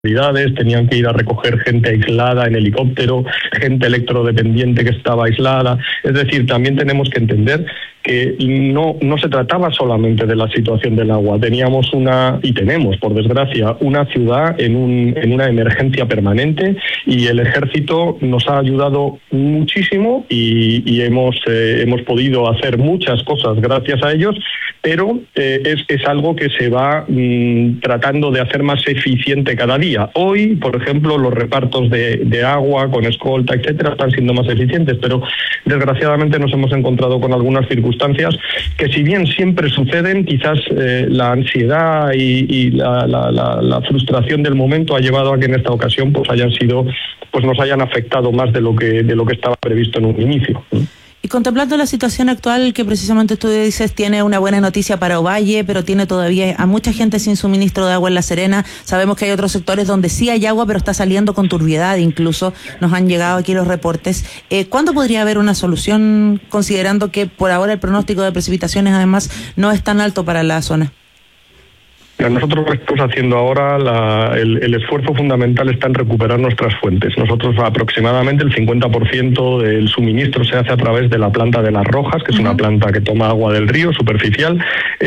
tenían que ir a recoger gente aislada en helicóptero, gente electrodependiente que estaba aislada. Es decir, también tenemos que entender que no se trataba solamente de la situación del agua. Tenemos tenemos, por desgracia, una ciudad en una emergencia permanente, y el ejército nos ha ayudado muchísimo y hemos podido hacer muchas cosas gracias a ellos, pero es algo que se va tratando de hacer más eficiente cada día. Hoy, por ejemplo, los repartos de agua con escolta, etcétera, están siendo más eficientes, pero desgraciadamente nos hemos encontrado con algunas circunstancias que, si bien siempre suceden, quizás la ansiedad y la frustración del momento ha llevado a que en esta ocasión nos hayan afectado más de lo que estaba previsto en un inicio. Y contemplando la situación actual, que precisamente tú dices tiene una buena noticia para Ovalle, pero tiene todavía a mucha gente sin suministro de agua en La Serena. Sabemos que hay otros sectores donde sí hay agua, pero está saliendo con turbiedad, incluso nos han llegado aquí los reportes. ¿Cuándo podría haber una solución, considerando que por ahora el pronóstico de precipitaciones además no es tan alto para la zona? Nosotros lo que estamos haciendo ahora, el esfuerzo fundamental está en recuperar nuestras fuentes. Nosotros aproximadamente el 50% del suministro se hace a través de la planta de Las Rojas, que es una planta que toma agua del río superficial,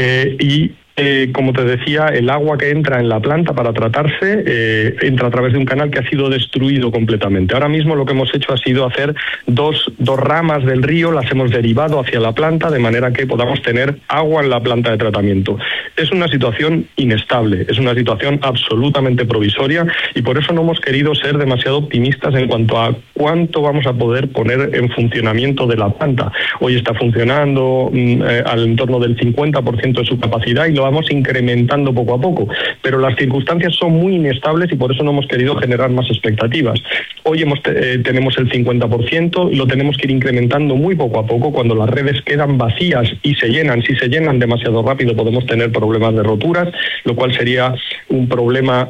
como te decía, el agua que entra en la planta para tratarse entra a través de un canal que ha sido destruido completamente. Ahora mismo lo que hemos hecho ha sido hacer dos ramas del río, las hemos derivado hacia la planta, de manera que podamos tener agua en la planta de tratamiento. Es una situación inestable, es una situación absolutamente provisoria, y por eso no hemos querido ser demasiado optimistas en cuanto a cuánto vamos a poder poner en funcionamiento de la planta. Hoy está funcionando al entorno del 50% de su capacidad, y lo vamos incrementando poco a poco, pero las circunstancias son muy inestables y por eso no hemos querido generar más expectativas. Hoy tenemos el 50% y lo tenemos que ir incrementando muy poco a poco. Cuando las redes quedan vacías y se llenan, si se llenan demasiado rápido podemos tener problemas de roturas, lo cual sería un problema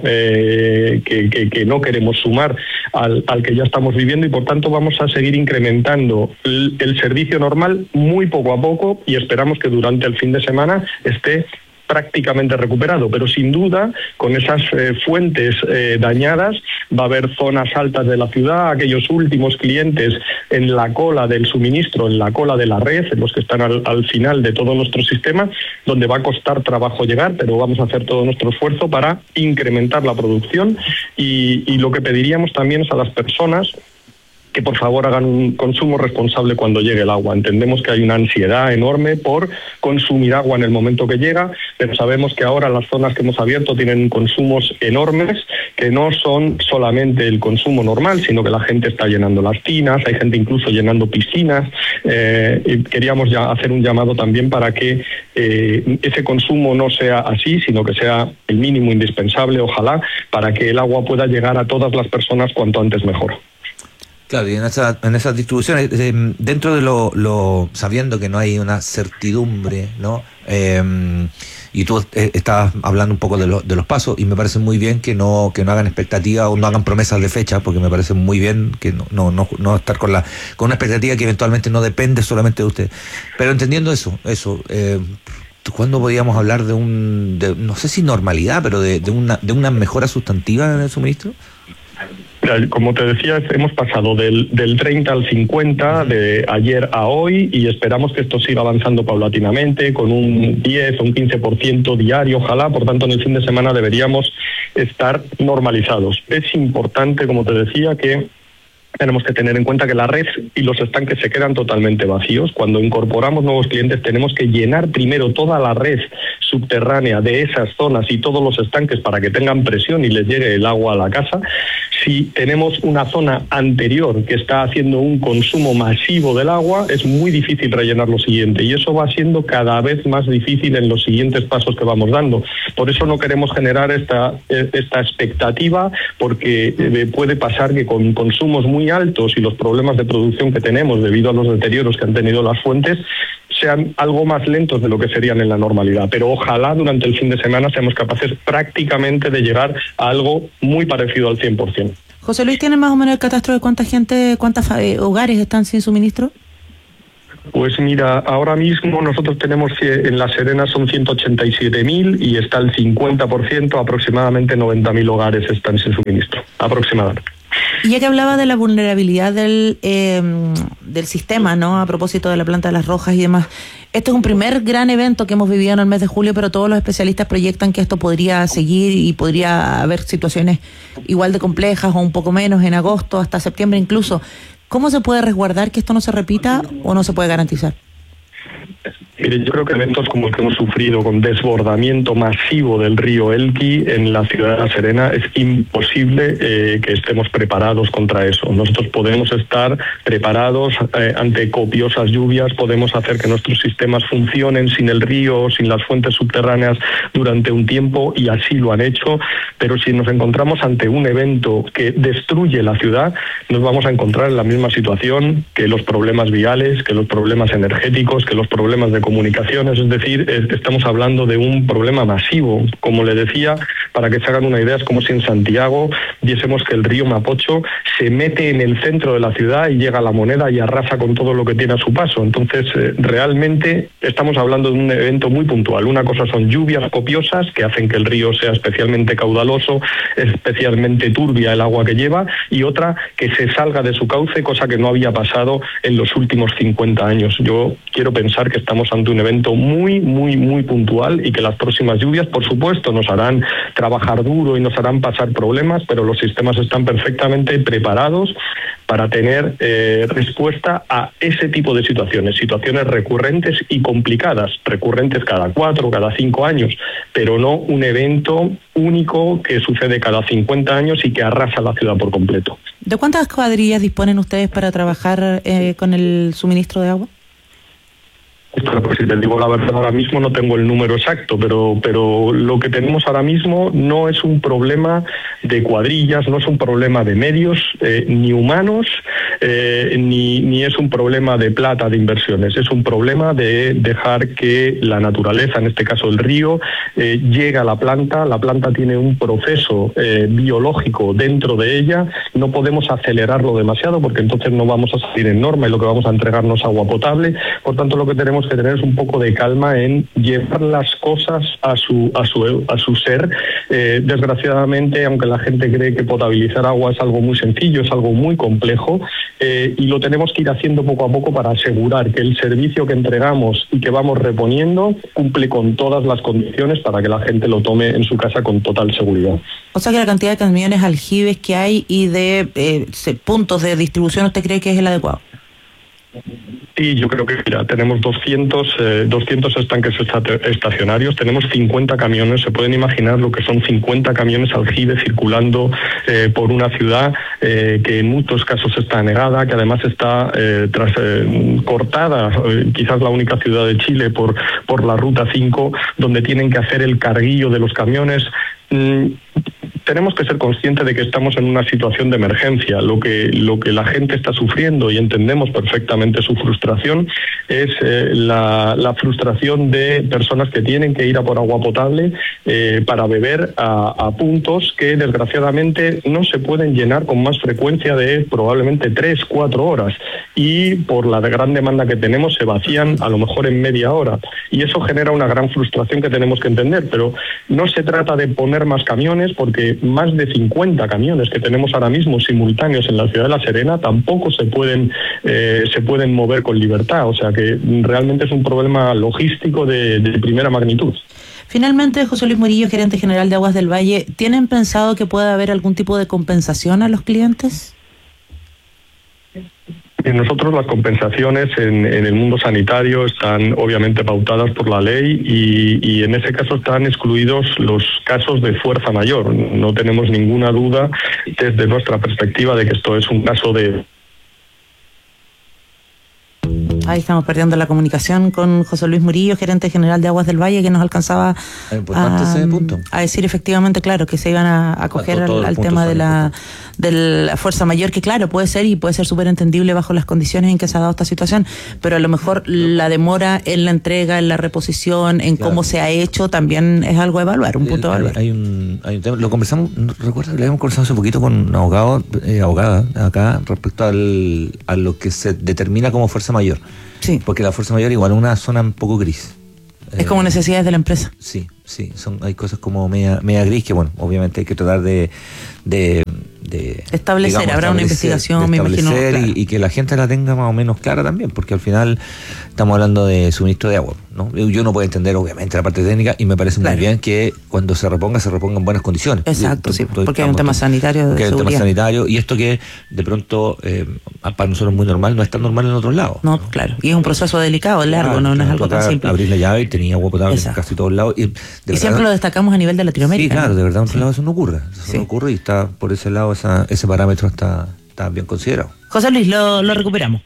que no queremos sumar al que ya estamos viviendo, y por tanto vamos a seguir incrementando el servicio normal muy poco a poco, y esperamos que durante el fin de semana esté prácticamente recuperado, pero sin duda con esas fuentes dañadas va a haber zonas altas de la ciudad, aquellos últimos clientes en la cola del suministro, en la cola de la red, en los que están al final de todo nuestro sistema, donde va a costar trabajo llegar, pero vamos a hacer todo nuestro esfuerzo para incrementar la producción, y lo que pediríamos también es a las personas que por favor hagan un consumo responsable cuando llegue el agua. Entendemos que hay una ansiedad enorme por consumir agua en el momento que llega, pero sabemos que ahora las zonas que hemos abierto tienen consumos enormes, que no son solamente el consumo normal, sino que la gente está llenando las tinas, hay gente incluso llenando piscinas. Y queríamos ya hacer un llamado también para que ese consumo no sea así, sino que sea el mínimo indispensable, ojalá, para que el agua pueda llegar a todas las personas cuanto antes mejor. Claro, y en esas distribuciones, dentro de sabiendo que no hay una certidumbre, ¿no? Y tú estabas hablando un poco de los pasos, y me parece muy bien que no hagan expectativas o no hagan promesas de fechas, porque me parece muy bien que no estar con una expectativa que eventualmente no depende solamente de usted. Pero entendiendo eso, ¿cuándo podríamos hablar no sé si normalidad, pero de una mejora sustantiva en el suministro? Como te decía, hemos pasado del 30 al 50 de ayer a hoy, y esperamos que esto siga avanzando paulatinamente con un 10 o un 15% diario, ojalá. Por tanto, en el fin de semana deberíamos estar normalizados. Es importante, como te decía, que tenemos que tener en cuenta que la red y los estanques se quedan totalmente vacíos. Cuando incorporamos nuevos clientes tenemos que llenar primero toda la red subterránea de esas zonas y todos los estanques para que tengan presión y les llegue el agua a la casa. Si tenemos una zona anterior que está haciendo un consumo masivo del agua, es muy difícil rellenar lo siguiente, y eso va siendo cada vez más difícil en los siguientes pasos que vamos dando. Por eso no queremos generar esta expectativa, porque puede pasar que con consumos muy altos y los problemas de producción que tenemos debido a los deterioros que han tenido las fuentes sean algo más lentos de lo que serían en la normalidad. Pero ojalá durante el fin de semana seamos capaces prácticamente de llegar a algo muy parecido al 100%. José Luis, ¿tiene más o menos el catastro de cuántos hogares están sin suministro? Pues mira, ahora mismo nosotros tenemos en La Serena son 187.000 y está el 50%, aproximadamente 90.000 hogares están sin suministro, aproximadamente. Y ya que hablaba de la vulnerabilidad del sistema, ¿no? A propósito de la planta de Las Rojas y demás, este es un primer gran evento que hemos vivido en el mes de julio, pero todos los especialistas proyectan que esto podría seguir y podría haber situaciones igual de complejas o un poco menos en agosto, hasta septiembre incluso. ¿Cómo se puede resguardar que esto no se repita o no se puede garantizar? Mire, yo creo que eventos como el que hemos sufrido con desbordamiento masivo del río Elqui en la ciudad de La Serena es imposible que estemos preparados contra eso. Nosotros podemos estar preparados ante copiosas lluvias, podemos hacer que nuestros sistemas funcionen sin el río, sin las fuentes subterráneas durante un tiempo, y así lo han hecho, pero si nos encontramos ante un evento que destruye la ciudad, nos vamos a encontrar en la misma situación que los problemas viales, que los problemas energéticos, que los problemas de comunicaciones, es decir, estamos hablando de un problema masivo. Como le decía, para que se hagan una idea, es como si en Santiago viésemos que el río Mapocho se mete en el centro de la ciudad y llega a La Moneda y arrasa con todo lo que tiene a su paso. Entonces, realmente estamos hablando de un evento muy puntual. Una cosa son lluvias copiosas que hacen que el río sea especialmente caudaloso, especialmente turbia el agua que lleva, y otra que se salga de su cauce, cosa que no había pasado en los últimos 50 años. Yo quiero pensar que estamos ante un evento muy, muy, muy puntual y que las próximas lluvias, por supuesto, nos harán trabajar duro y nos harán pasar problemas, pero los sistemas están perfectamente preparados para tener respuesta a ese tipo de situaciones recurrentes y complicadas, recurrentes cada 4, cada 5 años, pero no un evento único que sucede cada 50 años y que arrasa la ciudad por completo. ¿De cuántas cuadrillas disponen ustedes para trabajar con el suministro de agua? Pues si te digo la verdad, ahora mismo no tengo el número exacto, pero lo que tenemos ahora mismo no es un problema de cuadrillas, no es un problema de medios ni humanos, ni es un problema de plata, de inversiones. Es un problema de dejar que la naturaleza, en este caso el río, llegue a la planta. La planta tiene un proceso biológico dentro de ella. No podemos acelerarlo demasiado porque entonces no vamos a salir en norma y lo que vamos a entregarnos es agua potable. Por tanto, lo que tenemos que tener es un poco de calma en llevar las cosas a su ser. Desgraciadamente, aunque la gente cree que potabilizar agua es algo muy sencillo, es algo muy complejo, y lo tenemos que ir haciendo poco a poco para asegurar que el servicio que entregamos y que vamos reponiendo cumple con todas las condiciones para que la gente lo tome en su casa con total seguridad. O sea que la cantidad de camiones aljibes que hay y de puntos de distribución, ¿usted cree que es el adecuado? Sí, yo creo que mira, tenemos 200 estanques estacionarios, tenemos 50 camiones. Se pueden imaginar lo que son 50 camiones aljibes circulando por una ciudad que en muchos casos está anegada, que además está cortada, quizás la única ciudad de Chile por la Ruta 5, donde tienen que hacer el carguillo de los camiones. Tenemos que ser conscientes de que estamos en una situación de emergencia. Lo que la gente está sufriendo, y entendemos perfectamente su frustración, es la frustración de personas que tienen que ir a por agua potable para beber a puntos que desgraciadamente no se pueden llenar con más frecuencia de probablemente 3-4 horas, y por la gran demanda que tenemos se vacían a lo mejor en media hora, y eso genera una gran frustración que tenemos que entender. Pero no se trata de poner más camiones, porque más de 50 camiones que tenemos ahora mismo simultáneos en la ciudad de La Serena tampoco se pueden mover con libertad. O sea que realmente es un problema logístico de primera magnitud. Finalmente, José Luis Murillo, gerente general de Aguas del Valle, ¿tienen pensado que pueda haber algún tipo de compensación a los clientes? Nosotros las compensaciones en el mundo sanitario están obviamente pautadas por la ley y en ese caso están excluidos los casos de fuerza mayor. No tenemos ninguna duda desde nuestra perspectiva de que esto es un caso de... Ahí estamos perdiendo la comunicación con José Luis Murillo, gerente general de Aguas del Valle, que nos alcanzaba a decir efectivamente, claro, que se iban a acoger al tema de la fuerza mayor, que claro, puede ser y puede ser súper entendible bajo las condiciones en que se ha dado esta situación, pero a lo mejor la demora en la entrega, en la reposición, en cómo se ha hecho, también es algo a evaluar, un punto a evaluar. Hay un tema, lo conversamos, recuerdo que le habíamos conversado hace poquito con un abogada acá respecto a lo que se determina como fuerza mayor. Sí. Porque la fuerza mayor igual es una zona un poco gris. Es como necesidades de la empresa. Sí, hay cosas como media gris que, bueno, obviamente hay que tratar de establecer, digamos, habrá una investigación, me imagino. Claro. Y que la gente la tenga más o menos clara también, porque al final estamos hablando de suministro de agua, ¿no? Yo no puedo entender, obviamente, la parte técnica, y me parece muy bien que cuando se reponga en buenas condiciones. Exacto, sí, porque hay un tema sanitario de seguridad. Hay un tema sanitario, y esto que de pronto para nosotros es muy normal, no es tan normal en otros lados. No, claro, y es un proceso delicado, largo, no es algo tan simple. Abrir la llave y tenía agua potable en casi todos lados. Y siempre lo destacamos a nivel de Latinoamérica. Sí, claro, de verdad en otros lados eso no ocurre. Eso no ocurre, y está por ese lado ese parámetro está bien considerado. José Luis, lo recuperamos.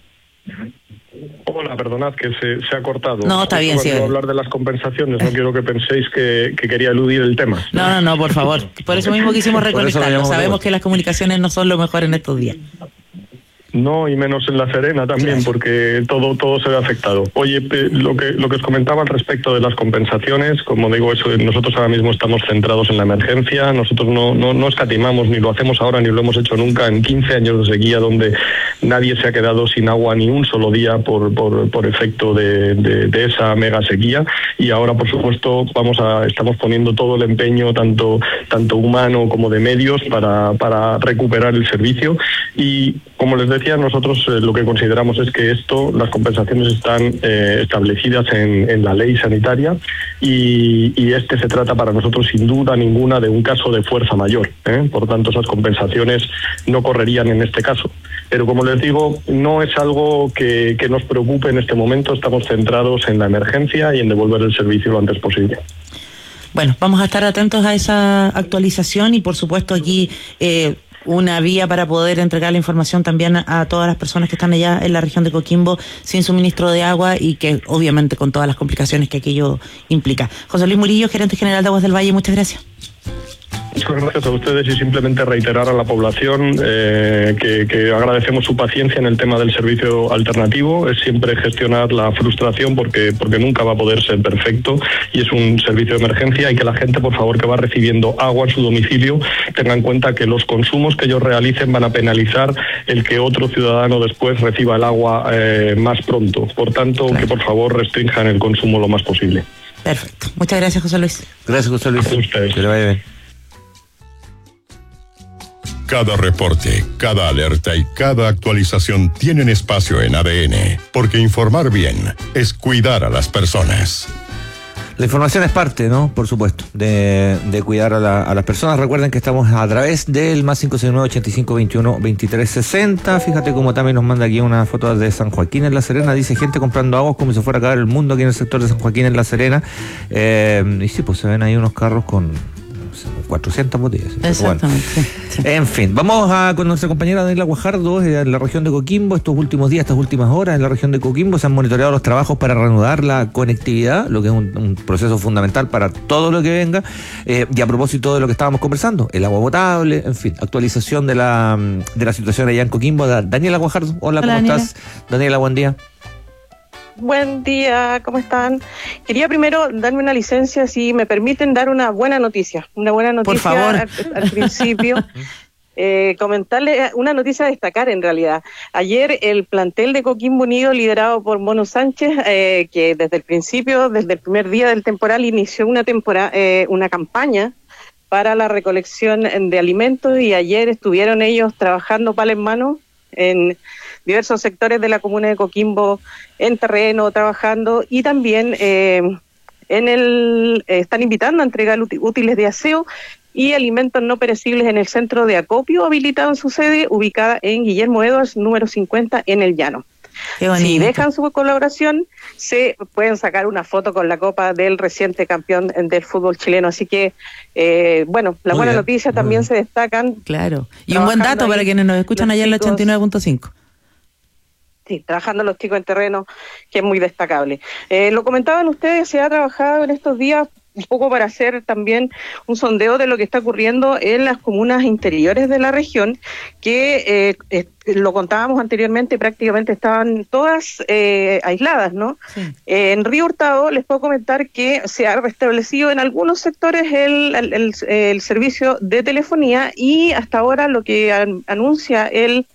Hola, perdonad que se ha cortado. No, está bien, sí. Cuando hablar de las compensaciones, no quiero que penséis que quería eludir el tema. No, por favor. Por eso mismo quisimos reconectarlo. Sabemos que las comunicaciones no son lo mejor en estos días. No, y menos en La Serena también, porque todo se ve afectado. Oye, lo que os comentaba al respecto de las compensaciones, como digo, nosotros ahora mismo estamos centrados en la emergencia, nosotros no escatimamos, ni lo hacemos ahora, ni lo hemos hecho nunca en 15 años de sequía, donde nadie se ha quedado sin agua ni un solo día por efecto de esa mega sequía, y ahora, por supuesto, estamos poniendo todo el empeño, tanto humano como de medios, para recuperar el servicio. Y como les decía, nosotros lo que consideramos es que las compensaciones están establecidas en la ley sanitaria, y se trata para nosotros sin duda ninguna de un caso de fuerza mayor. Por tanto, esas compensaciones no correrían en este caso. Pero como les digo, no es algo que nos preocupe en este momento. Estamos centrados en la emergencia y en devolver el servicio lo antes posible. Bueno, vamos a estar atentos a esa actualización, y por supuesto aquí una vía para poder entregar la información también a todas las personas que están allá en la región de Coquimbo sin suministro de agua, y que obviamente con todas las complicaciones que aquello implica. José Luis Murillo, gerente general de Aguas del Valle, muchas gracias. Muchas gracias a ustedes, y simplemente reiterar a la población que agradecemos su paciencia en el tema del servicio alternativo. Es siempre gestionar la frustración porque nunca va a poder ser perfecto, y es un servicio de emergencia, y que la gente, por favor, que va recibiendo agua en su domicilio tenga en cuenta que los consumos que ellos realicen van a penalizar el que otro ciudadano después reciba el agua más pronto. Por tanto, claro, que por favor restrinjan el consumo lo más posible. Perfecto. Muchas gracias, José Luis. Gracias, José Luis. A ustedes. Que le vaya bien. Cada reporte, cada alerta y cada actualización tienen espacio en ADN, porque informar bien es cuidar a las personas. La información es parte, ¿no? Por supuesto, de cuidar a las personas. Recuerden que estamos a través del más 569-8521-2360. Fíjate cómo también nos manda aquí una foto de San Joaquín en La Serena. Dice: gente comprando aguas como si fuera a acabar el mundo aquí en el sector de San Joaquín en La Serena. Y sí, pues se ven ahí unos carros con 400 botellas. Exactamente. Bueno. Sí. En fin, vamos con nuestra compañera Daniela Guajardo en la región de Coquimbo. Estos últimos días, estas últimas horas en la región de Coquimbo se han monitoreado los trabajos para reanudar la conectividad, lo que es un proceso fundamental para todo lo que venga. Y a propósito de lo que estábamos conversando, el agua potable, en fin, actualización de la situación allá en Coquimbo. Daniela Guajardo, hola, ¿cómo estás? Daniela, buen día. Buen día, ¿cómo están? Quería primero darme una licencia, si me permiten dar una buena noticia. Por favor. Al principio. Comentarle una noticia a destacar en realidad. Ayer el plantel de Coquimbo Unido, liderado por Mono Sánchez, que desde el principio, desde el primer día del temporal, inició una campaña para la recolección de alimentos, y ayer estuvieron ellos trabajando pala en mano en diversos sectores de la comuna de Coquimbo, en terreno, trabajando, y también están invitando a entregar útiles de aseo y alimentos no perecibles en el centro de acopio habilitado en su sede, ubicada en Guillermo Edwards, número 50, en El Llano. Si dejan su colaboración, se pueden sacar una foto con la copa del reciente campeón del fútbol chileno. Así que, la buena noticia también se destacan. Claro. Y un buen dato para quienes nos escuchan allá en la 89.5. Sí, trabajando los chicos en terreno, que es muy destacable. Lo comentaban ustedes, se ha trabajado en estos días un poco para hacer también un sondeo de lo que está ocurriendo en las comunas interiores de la región, que lo contábamos anteriormente, prácticamente estaban todas aisladas, ¿no? Sí. En Río Hurtado les puedo comentar que se ha restablecido en algunos sectores el servicio de telefonía, y hasta ahora lo que anuncia el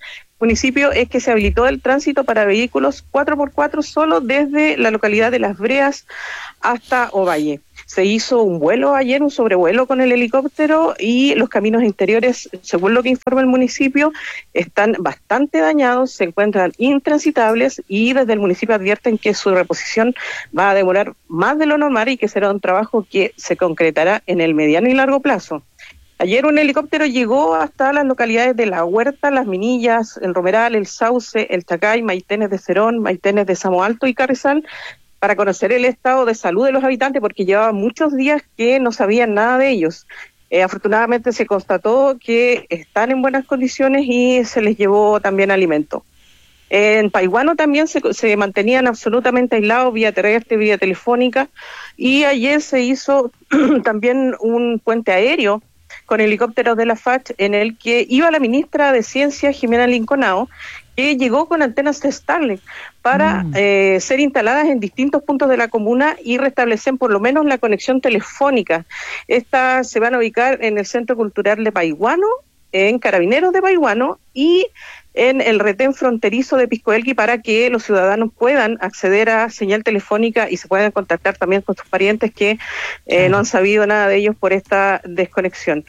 municipio es que se habilitó el tránsito para vehículos 4x4 solo desde la localidad de Las Breas hasta Ovalle. Se hizo un vuelo ayer, un sobrevuelo con el helicóptero, y los caminos interiores, según lo que informa el municipio, están bastante dañados, se encuentran intransitables, y desde el municipio advierten que su reposición va a demorar más de lo normal y que será un trabajo que se concretará en el mediano y largo plazo. Ayer un helicóptero llegó hasta las localidades de La Huerta, Las Minillas, El Romeral, El Sauce, El Chacay, Maitenes de Cerón, Maitenes de Samo Alto y Carrizal, para conocer el estado de salud de los habitantes, porque llevaba muchos días que no sabían nada de ellos. Afortunadamente se constató que están en buenas condiciones y se les llevó también alimento. En Paihuano también se mantenían absolutamente aislados vía terrestre, vía telefónica, y ayer se hizo también un puente aéreo con helicópteros de la FACH en el que iba la ministra de Ciencia, Jimena Linconao, que llegó con antenas de Starlink para ser instaladas en distintos puntos de la comuna y restablecer por lo menos la conexión telefónica. Estas se van a ubicar en el Centro Cultural de Paihuano, en Carabineros de Paihuano y en el retén fronterizo de Pisco Elqui, para que los ciudadanos puedan acceder a señal telefónica y se puedan contactar también con sus parientes que no han sabido nada de ellos por esta desconexión.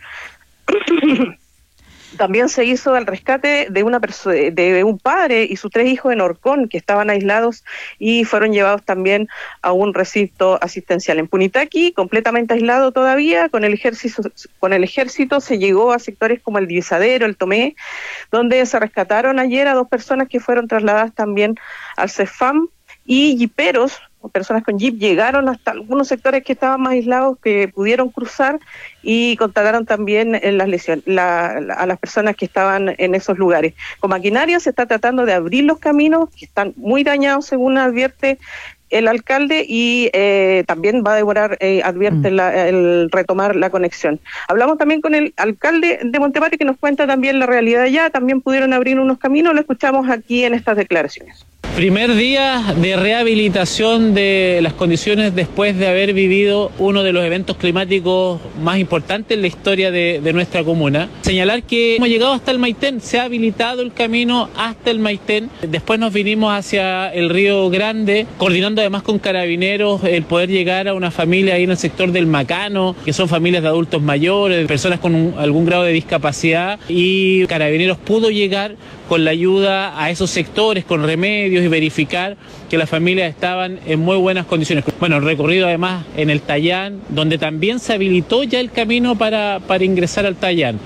También se hizo el rescate de un padre y sus 3 hijos en Orcón, que estaban aislados y fueron llevados también a un recinto asistencial. En Punitaqui, completamente aislado todavía, con el ejército se llegó a sectores como el Divisadero, el Tomé, donde se rescataron ayer a 2 personas que fueron trasladadas también al CEFAM, y jiperos, personas con jeep, llegaron hasta algunos sectores que estaban más aislados, que pudieron cruzar y contactaron también en las lesiones, a las personas que estaban en esos lugares. Con maquinaria se está tratando de abrir los caminos, que están muy dañados según advierte el alcalde, y también va a demorar, advierte el retomar la conexión. Hablamos también con el alcalde de Montepatria, que nos cuenta también la realidad allá. También pudieron abrir unos caminos, lo escuchamos aquí en estas declaraciones. Primer día de rehabilitación de las condiciones después de haber vivido uno de los eventos climáticos más importantes en la historia de nuestra comuna. Señalar que hemos llegado hasta el Maitén, se ha habilitado el camino hasta el Maitén. Después nos vinimos hacia el Río Grande, coordinando además con Carabineros el poder llegar a una familia ahí en el sector del Macano, que son familias de adultos mayores, personas con algún grado de discapacidad, y Carabineros pudo llegar con la ayuda a esos sectores, con remedios, y verificar que las familias estaban en muy buenas condiciones. Bueno, el recorrido además en el Tallán, donde también se habilitó ya el camino para ingresar al Tallán.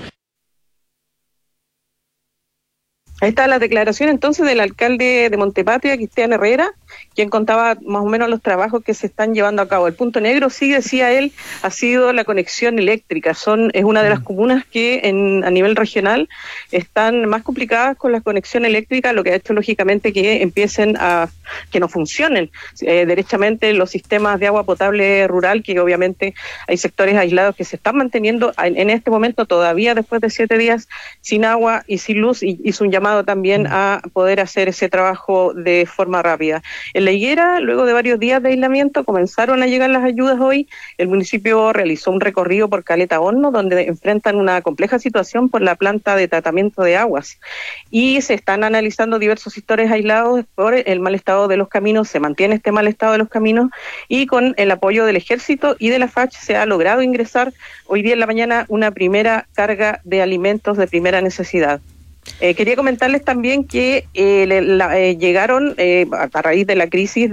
Ahí está la declaración entonces del alcalde de Montepatria, Cristian Herrera, quien contaba más o menos los trabajos que se están llevando a cabo. El punto negro, sí, decía él, ha sido la conexión eléctrica. Es una de las comunas que a nivel regional están más complicadas con la conexión eléctrica, lo que ha hecho lógicamente que empiecen que no funcionen derechamente los sistemas de agua potable rural, que obviamente hay sectores aislados que se están manteniendo en este momento todavía después de 7 días sin agua y sin luz, y hizo un llamado también a poder hacer ese trabajo de forma rápida. En La Higuera, luego de varios días de aislamiento, comenzaron a llegar las ayudas hoy. El municipio realizó un recorrido por Caleta Horno, donde enfrentan una compleja situación por la planta de tratamiento de aguas, y se están analizando diversos sectores aislados por el mal estado de los caminos. Se mantiene este mal estado de los caminos, y con el apoyo del ejército y de la FACH se ha logrado ingresar hoy día en la mañana una primera carga de alimentos de primera necesidad. Quería comentarles también que llegaron, a raíz de la crisis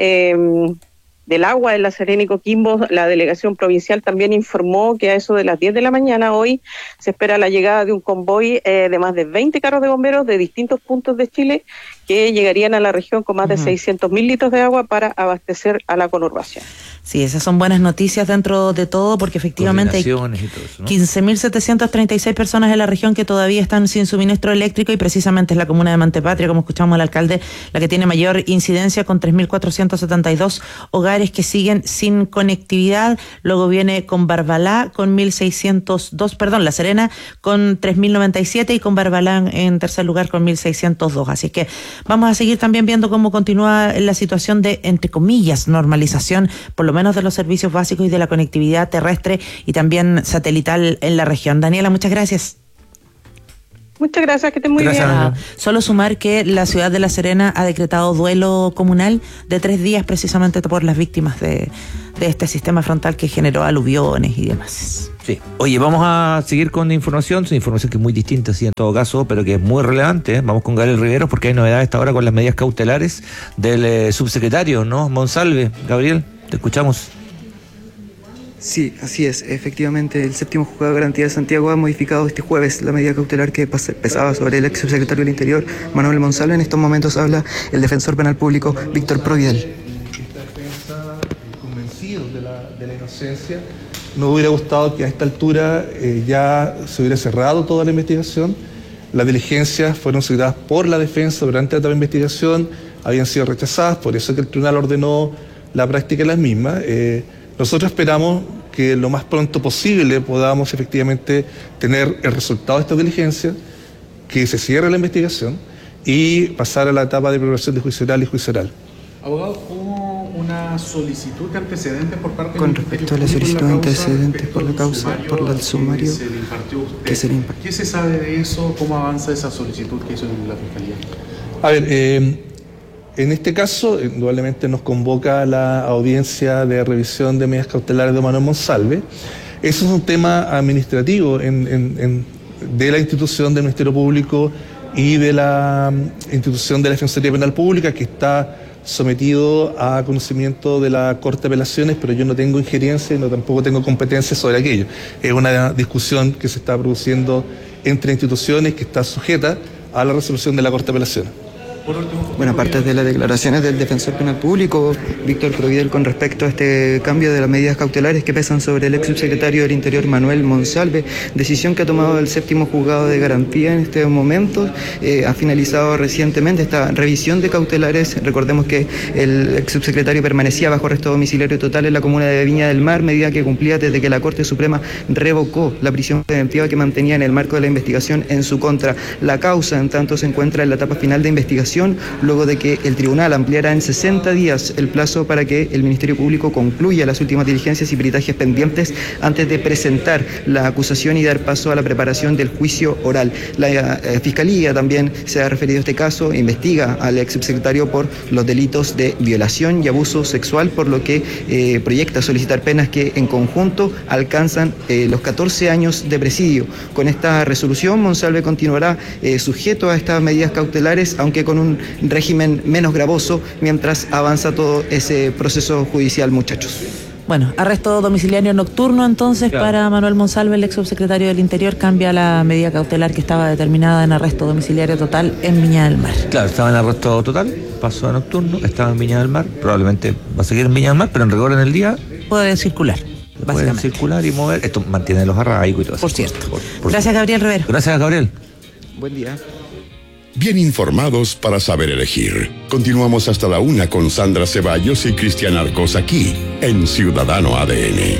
del agua en La Serena y Coquimbo, la delegación provincial también informó que a eso de las 10 de la mañana hoy se espera la llegada de un convoy de más de 20 carros de bomberos de distintos puntos de Chile, que llegarían a la región con más de 600.000 litros de agua para abastecer a la conurbación. Sí, esas son buenas noticias dentro de todo, porque efectivamente hay 15.736 personas en la región que todavía están sin suministro eléctrico, y precisamente es la comuna de Montepatria, como escuchamos al alcalde, la que tiene mayor incidencia, con 3.472 hogares que siguen sin conectividad. Luego viene con Barbalá con 1.602, La Serena con 3.097 y con Barbalá en tercer lugar con 1.602. Así que vamos a seguir también viendo cómo continúa la situación de, entre comillas, normalización, por lo menos de los servicios básicos y de la conectividad terrestre y también satelital en la región. Daniela, muchas gracias. Muchas gracias, que estén muy Gracias, bien. Ana. Solo sumar que la ciudad de La Serena ha decretado duelo comunal de 3 días precisamente por las víctimas de este sistema frontal que generó aluviones y demás. Sí. Oye, vamos a seguir con información que es muy distinta, sí, en todo caso, pero que es muy relevante. Vamos con Gabriel Riveros porque hay novedades hasta ahora con las medidas cautelares del subsecretario, ¿no? Monsalve. Gabriel, te escuchamos. Sí, así es. Efectivamente, el séptimo juzgado de garantía de Santiago ha modificado este jueves la medida cautelar que pesaba sobre el ex subsecretario del Interior, Manuel Monsalve. En estos momentos habla el defensor penal público, Víctor Providel. Esta defensa, convencidos de la inocencia, nos hubiera gustado que a esta altura ya se hubiera cerrado toda la investigación. Las diligencias fueron solicitadas por la defensa durante la investigación, habían sido rechazadas, por eso que el tribunal ordenó la práctica de las mismas. Nosotros esperamos que lo más pronto posible podamos efectivamente tener el resultado de esta diligencia, que se cierre la investigación y pasar a la etapa de preparación de juicio oral y juicio oral. Abogado, ¿hubo una solicitud de antecedentes por parte con respecto a la solicitud de antecedentes por la causa, por el sumario que se le impartió? ¿Qué se sabe de eso? ¿Cómo avanza esa solicitud que hizo la Fiscalía? A ver, en este caso, indudablemente nos convoca la audiencia de revisión de medidas cautelares de Manuel Monsalve. Eso es un tema administrativo de la institución del Ministerio Público y de la institución de la Defensoría Penal Pública, que está sometido a conocimiento de la Corte de Apelaciones, pero yo no tengo injerencia y tampoco tengo competencia sobre aquello. Es una discusión que se está produciendo entre instituciones que está sujeta a la resolución de la Corte de Apelaciones. Bueno, aparte de las declaraciones del defensor penal público, Víctor Providel, con respecto a este cambio de las medidas cautelares que pesan sobre el ex subsecretario del Interior, Manuel Monsalve, decisión que ha tomado el séptimo juzgado de garantía en este momento, ha finalizado recientemente esta revisión de cautelares. Recordemos que el ex subsecretario permanecía bajo arresto domiciliario total en la comuna de Viña del Mar, medida que cumplía desde que la Corte Suprema revocó la prisión preventiva que mantenía en el marco de la investigación en su contra. La causa, en tanto, se encuentra en la etapa final de investigación, luego de que el tribunal ampliara en 60 días el plazo para que el Ministerio Público concluya las últimas diligencias y peritajes pendientes antes de presentar la acusación y dar paso a la preparación del juicio oral. La Fiscalía también se ha referido a este caso, investiga al ex subsecretario por los delitos de violación y abuso sexual, por lo que proyecta solicitar penas que en conjunto alcanzan los 14 años de presidio. Con esta resolución, Monsalve continuará sujeto a estas medidas cautelares, aunque con un régimen menos gravoso, mientras avanza todo ese proceso judicial, muchachos. Bueno, arresto domiciliario nocturno entonces, claro, para Manuel Monsalve, el ex subsecretario del Interior. Cambia la medida cautelar que estaba determinada en arresto domiciliario total en Viña del Mar. Claro, estaba en arresto total, pasó a nocturno, estaba en Viña del Mar, probablemente va a seguir en Viña del Mar, pero en rigor en el día puede circular. Pueden circular y mover. Esto mantiene los arraigos y todo eso. Por cierto. Gracias, Gabriel Rivero. Gracias, Gabriel. Buen día. Bien informados para saber elegir. Continuamos hasta la 1 con Sandra Ceballos y Cristian Arcos aquí, en Ciudadano ADN.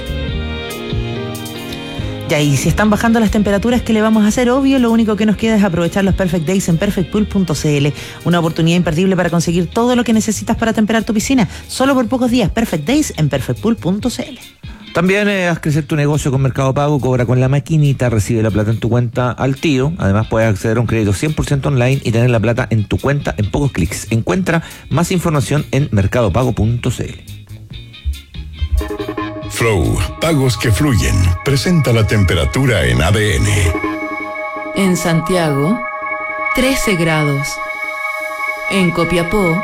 Ya, y si están bajando las temperaturas, ¿qué le vamos a hacer? Obvio, lo único que nos queda es aprovechar los Perfect Days en perfectpool.cl. Una oportunidad imperdible para conseguir todo lo que necesitas para temperar tu piscina. Solo por pocos días. Perfect Days en perfectpool.cl. También haz crecer tu negocio con Mercado Pago, cobra con la maquinita, recibe la plata en tu cuenta al tiro. Además puedes acceder a un crédito 100% online y tener la plata en tu cuenta en pocos clics. Encuentra más información en mercadopago.cl. Flow, pagos que fluyen. Presenta la temperatura en ADN. En Santiago, 13 grados. En Copiapó,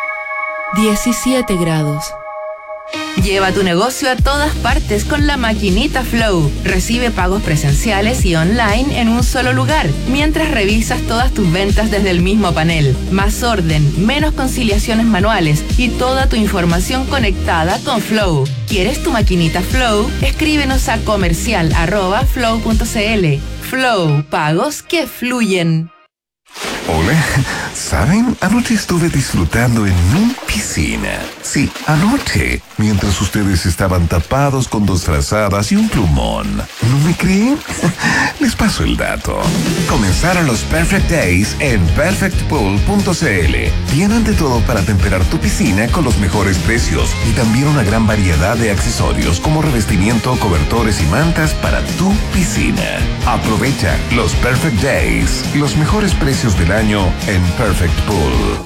17 grados. Lleva tu negocio a todas partes con la maquinita Flow. Recibe pagos presenciales y online en un solo lugar, mientras revisas todas tus ventas desde el mismo panel. Más orden, menos conciliaciones manuales y toda tu información conectada con Flow. ¿Quieres tu maquinita Flow? Escríbenos a comercial@flow.cl. Flow, pagos que fluyen. Hola, ¿saben? Anoche estuve disfrutando en mi piscina. Sí, anoche, mientras ustedes estaban tapados con 2 frazadas y un plumón. ¿No me creen? Les paso el dato. Comenzaron los Perfect Days en perfectpool.cl. Tienen de todo para temperar tu piscina con los mejores precios y también una gran variedad de accesorios como revestimiento, cobertores y mantas para tu piscina. Aprovecha los Perfect Days, los mejores precios del año en Perfect Pool.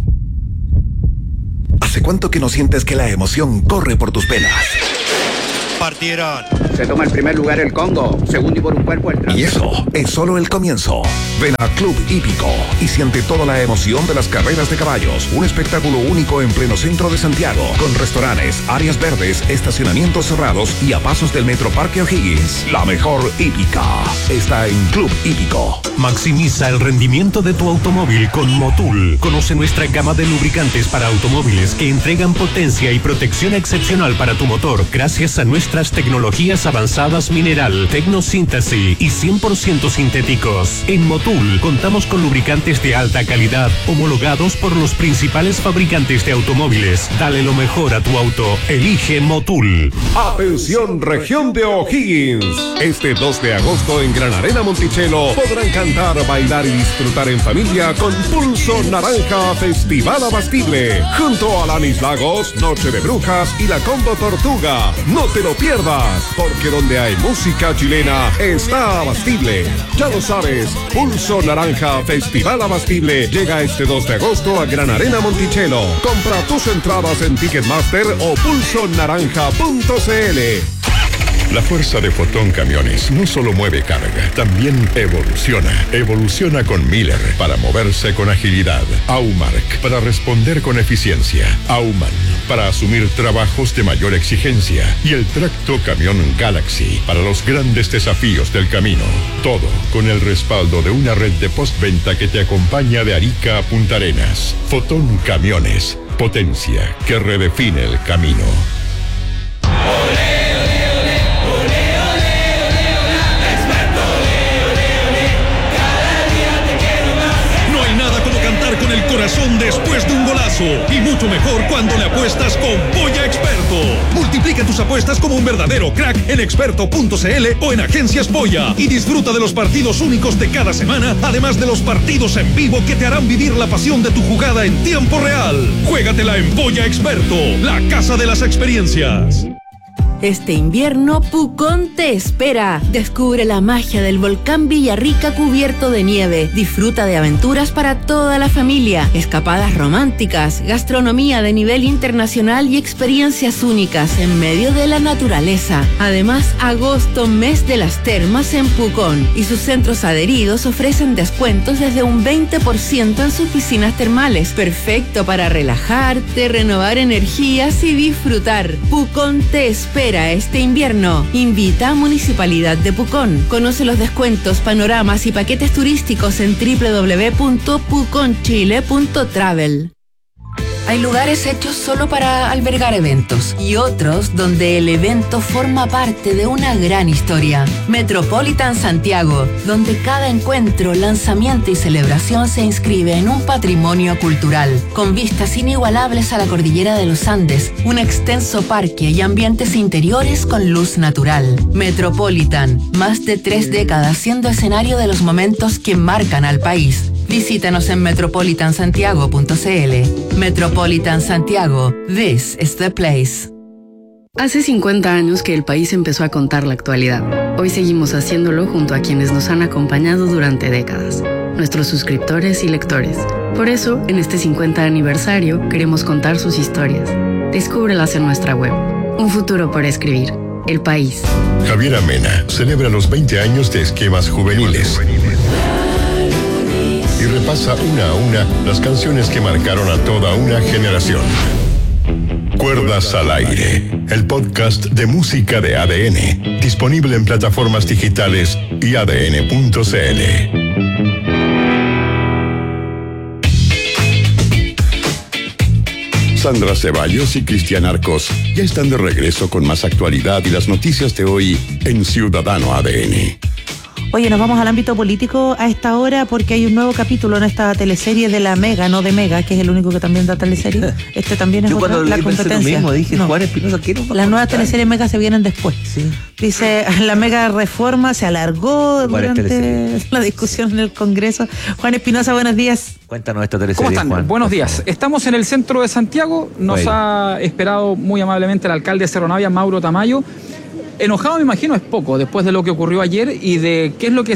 ¿Hace cuánto que no sientes que la emoción corre por tus venas? Partieron. Se toma el primer lugar el Congo, segundo y por un cuerpo el Y eso es solo el comienzo. Ven a Club Hípico y siente toda la emoción de las carreras de caballos. Un espectáculo único en pleno centro de Santiago, con restaurantes, áreas verdes, estacionamientos cerrados y a pasos del Metro Parque O'Higgins. La mejor hípica está en Club Hípico. Maximiza el rendimiento de tu automóvil con Motul. Conoce nuestra gama de lubricantes para automóviles que entregan potencia y protección excepcional para tu motor gracias a nuestras tecnologías avanzadas mineral, tecnosíntesis y 100% sintéticos. En Motul contamos con lubricantes de alta calidad homologados por los principales fabricantes de automóviles. Dale lo mejor a tu auto. Elige Motul. Atención, región de O'Higgins. Este 2 de agosto en Gran Arena Monticello podrán cantar, bailar y disfrutar en familia con Pulso Naranja Festival Abastible. Junto a Lanis Lagos, Noche de Brujas y la Combo Tortuga. No te lo pierdas, porque donde hay música chilena está Abastible. Ya lo sabes, Pulso Naranja Festival Abastible llega este 2 de agosto a Gran Arena Monticello. Compra tus entradas en Ticketmaster o pulsonaranja.cl. La fuerza de Fotón Camiones no solo mueve carga, también evoluciona. Evoluciona con Miller para moverse con agilidad. Aumark para responder con eficiencia. Auman para asumir trabajos de mayor exigencia. Y el tracto camión Galaxy para los grandes desafíos del camino. Todo con el respaldo de una red de postventa que te acompaña de Arica a Punta Arenas. Fotón Camiones, potencia que redefine el camino. Con el corazón después de un golazo y mucho mejor cuando le apuestas con Polla Experto. Multiplica tus apuestas como un verdadero crack en experto.cl o en Agencias Polla y disfruta de los partidos únicos de cada semana, además de los partidos en vivo que te harán vivir la pasión de tu jugada en tiempo real. Juégatela en Polla Experto, la casa de las experiencias. Este invierno, Pucón te espera. Descubre la magia del volcán Villarrica cubierto de nieve. Disfruta de aventuras para toda la familia, escapadas románticas, gastronomía de nivel internacional y experiencias únicas en medio de la naturaleza. Además, agosto, mes de las termas en Pucón, y sus centros adheridos ofrecen descuentos desde un 20% en sus piscinas termales. Perfecto para relajarte, renovar energías y disfrutar. Pucón te espera este invierno. Invita a Municipalidad de Pucón. Conoce los descuentos, panoramas y paquetes turísticos en www.puconchile.travel. Hay lugares hechos solo para albergar eventos y otros donde el evento forma parte de una gran historia. Metropolitan Santiago, donde cada encuentro, lanzamiento y celebración se inscribe en un patrimonio cultural, con vistas inigualables a la cordillera de los Andes, un extenso parque y ambientes interiores con luz natural. Metropolitan, más de 3 décadas siendo escenario de los momentos que marcan al país. Visítanos en metropolitansantiago.cl. Metropolitan Santiago, this is the place. Hace 50 años que el país empezó a contar la actualidad. Hoy seguimos haciéndolo junto a quienes nos han acompañado durante décadas, nuestros suscriptores y lectores. Por eso, en este 50 aniversario, queremos contar sus historias. Descúbrelas en nuestra web. Un futuro por escribir. El país. Javier Amena celebra los 20 años de Esquemas Juveniles. Y repasa una a una las canciones que marcaron a toda una generación. Cuerdas al aire, el podcast de música de ADN, disponible en plataformas digitales y adn.cl. Sandra Ceballos y Cristian Arcos ya están de regreso con más actualidad y las noticias de hoy en Ciudadano ADN. Oye, nos vamos al ámbito político a esta hora porque hay un nuevo capítulo en esta teleserie de la Mega, no de Mega, que es el único que también da teleserie. Este también es otra, la competencia. Lo mismo, dije, no. Juan Espinosa, las nuevas teleseries Mega se vienen después. Sí. Dice, la Mega Reforma se alargó durante la discusión en el Congreso. Juan Espinosa, buenos días. Cuéntanos esta teleserie. ¿Cómo están? Juan, buenos días. Estamos en el centro de Santiago. Nos ha esperado muy amablemente el alcalde de Cerro Navia, Mauro Tamayo. Enojado, me imagino, es poco, después de lo que ocurrió ayer y de qué es lo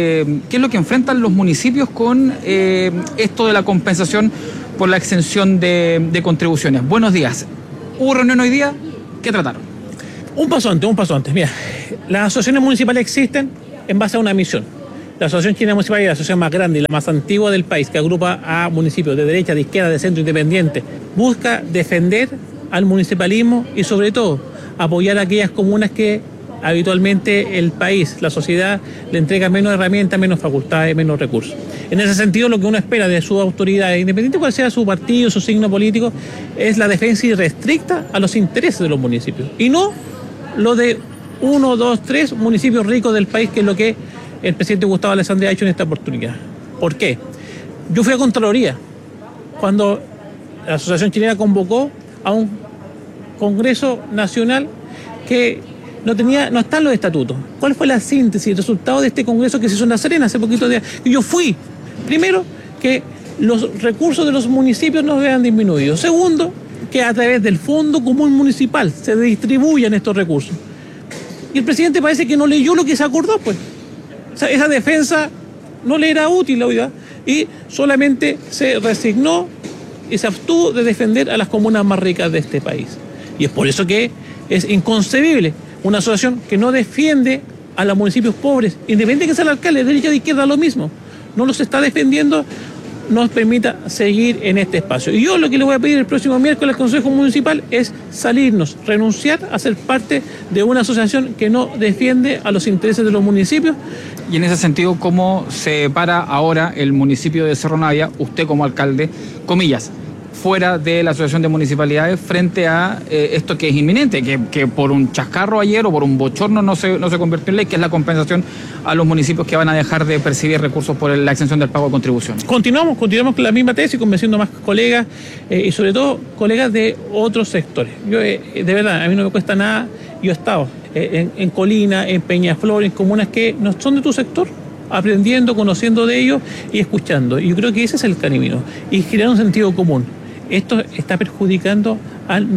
que enfrentan los municipios con esto de la compensación por la exención de contribuciones. Buenos días. ¿Hubo reunión hoy día? ¿Qué trataron? Un paso antes. Mira, las asociaciones municipales existen en base a una misión. La Asociación Chilena Municipal es la asociación más grande y la más antigua del país, que agrupa a municipios de derecha, de izquierda, de centro, independiente. Busca defender al municipalismo y, sobre todo, apoyar a aquellas comunas que habitualmente el país, la sociedad, le entrega menos herramientas, menos facultades, menos recursos. En ese sentido, lo que uno espera de sus autoridades, independiente cuál sea su partido, su signo político, es la defensa irrestricta a los intereses de los municipios. Y no lo de 1, 2, 3 municipios ricos del país, que es lo que el presidente Gustavo Alessandri ha hecho en esta oportunidad. ¿Por qué? Yo fui a Contraloría cuando la Asociación Chilena convocó a un Congreso Nacional que no está en los estatutos. ¿Cuál fue la síntesis, el resultado de este Congreso que se hizo en La Serena hace poquito días? Y yo fui, primero, que los recursos de los municipios no vean disminuidos. Segundo, que a través del Fondo Común Municipal se distribuyan estos recursos. Y el presidente parece que no leyó lo que se acordó, pues. O sea, esa defensa no le era útil, la verdad, y solamente se resignó y se abstuvo de defender a las comunas más ricas de este país. Y es por eso que es inconcebible una asociación que no defiende a los municipios pobres, independiente de que sea el alcalde, de derecha o de izquierda, lo mismo. No los está defendiendo, nos permita seguir en este espacio. Y yo lo que le voy a pedir el próximo miércoles al Consejo Municipal es salirnos, renunciar a ser parte de una asociación que no defiende a los intereses de los municipios. Y en ese sentido, ¿cómo se para ahora el municipio de Cerro Navia, usted como alcalde, comillas, fuera de la Asociación de Municipalidades frente a esto que es inminente, que por un chascarro ayer o por un bochorno no se convirtió en ley, que es la compensación a los municipios que van a dejar de percibir recursos por la exención del pago de contribuciones? Continuamos con la misma tesis, convenciendo más colegas y sobre todo colegas de otros sectores. Yo, de verdad, a mí no me cuesta nada, yo he estado en Colina, en Peñaflor, en comunas que no son de tu sector, aprendiendo, conociendo de ellos y escuchando. Y yo creo que ese es el camino, y generar un sentido común. Esto está perjudicando al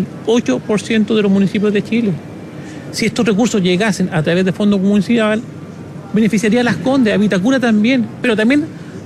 98% de los municipios de Chile. Si estos recursos llegasen a través de Fondo Municipal, beneficiaría a Las Condes, a Vitacura también, pero también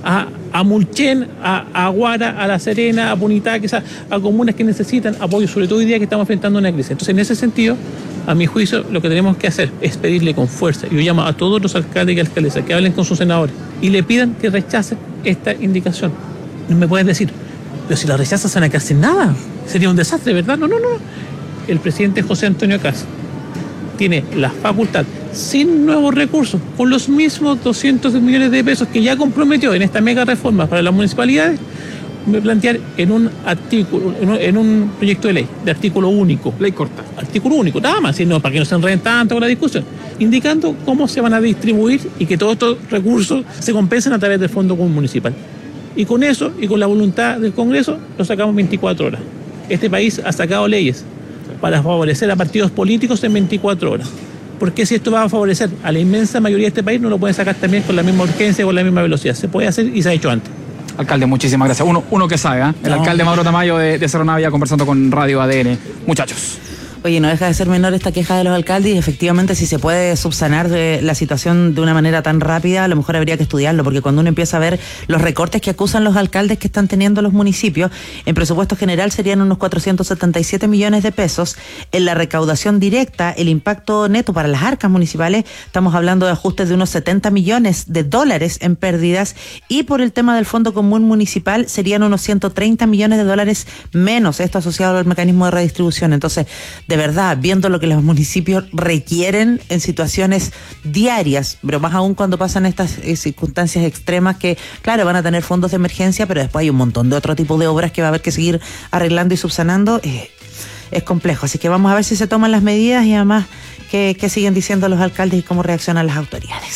a Mulchen, a Aguara, a La Serena, a Punitaques, a comunas que necesitan apoyo, sobre todo hoy día que estamos enfrentando una crisis. Entonces, en ese sentido, a mi juicio, lo que tenemos que hacer es pedirle con fuerza. Yo llamo a todos los alcaldes y alcaldesas que hablen con sus senadores y le pidan que rechacen esta indicación. No me pueden decir, pero si la rechazas se van a quedar sin nada. Sería un desastre, ¿verdad? No. El presidente José Antonio Kast tiene la facultad, sin nuevos recursos, con los mismos 200 millones de pesos que ya comprometió en esta mega reforma para las municipalidades, plantear en un artículo, en un proyecto de ley, de artículo único. Ley corta. Artículo único, nada más, sino para que no se enreden tanto con la discusión, indicando cómo se van a distribuir y que todos estos recursos se compensen a través del Fondo Común Municipal. Y con eso, y con la voluntad del Congreso, lo sacamos 24 horas. Este país ha sacado leyes para favorecer a partidos políticos en 24 horas. Porque si esto va a favorecer a la inmensa mayoría de este país, no lo pueden sacar también con la misma urgencia, con la misma velocidad. Se puede hacer y se ha hecho antes. Alcalde, muchísimas gracias. Uno que sabe, ¿eh? El alcalde Mauro Tamayo de Cerro Navia conversando con Radio ADN. Muchachos. Oye, no deja de ser menor esta queja de los alcaldes y efectivamente si se puede subsanar la situación de una manera tan rápida, a lo mejor habría que estudiarlo, porque cuando uno empieza a ver los recortes que acusan los alcaldes que están teniendo los municipios, en presupuesto general serían unos 477 millones de pesos, en la recaudación directa, el impacto neto para las arcas municipales, estamos hablando de ajustes de unos 70 millones de dólares en pérdidas, y por el tema del Fondo Común Municipal serían unos 130 millones de dólares menos, esto asociado al mecanismo de redistribución. Entonces, de verdad, viendo lo que los municipios requieren en situaciones diarias, pero más aún cuando pasan estas circunstancias extremas que, claro, van a tener fondos de emergencia, pero después hay un montón de otro tipo de obras que va a haber que seguir arreglando y subsanando, es complejo. Así que vamos a ver si se toman las medidas y además qué siguen diciendo los alcaldes y cómo reaccionan las autoridades.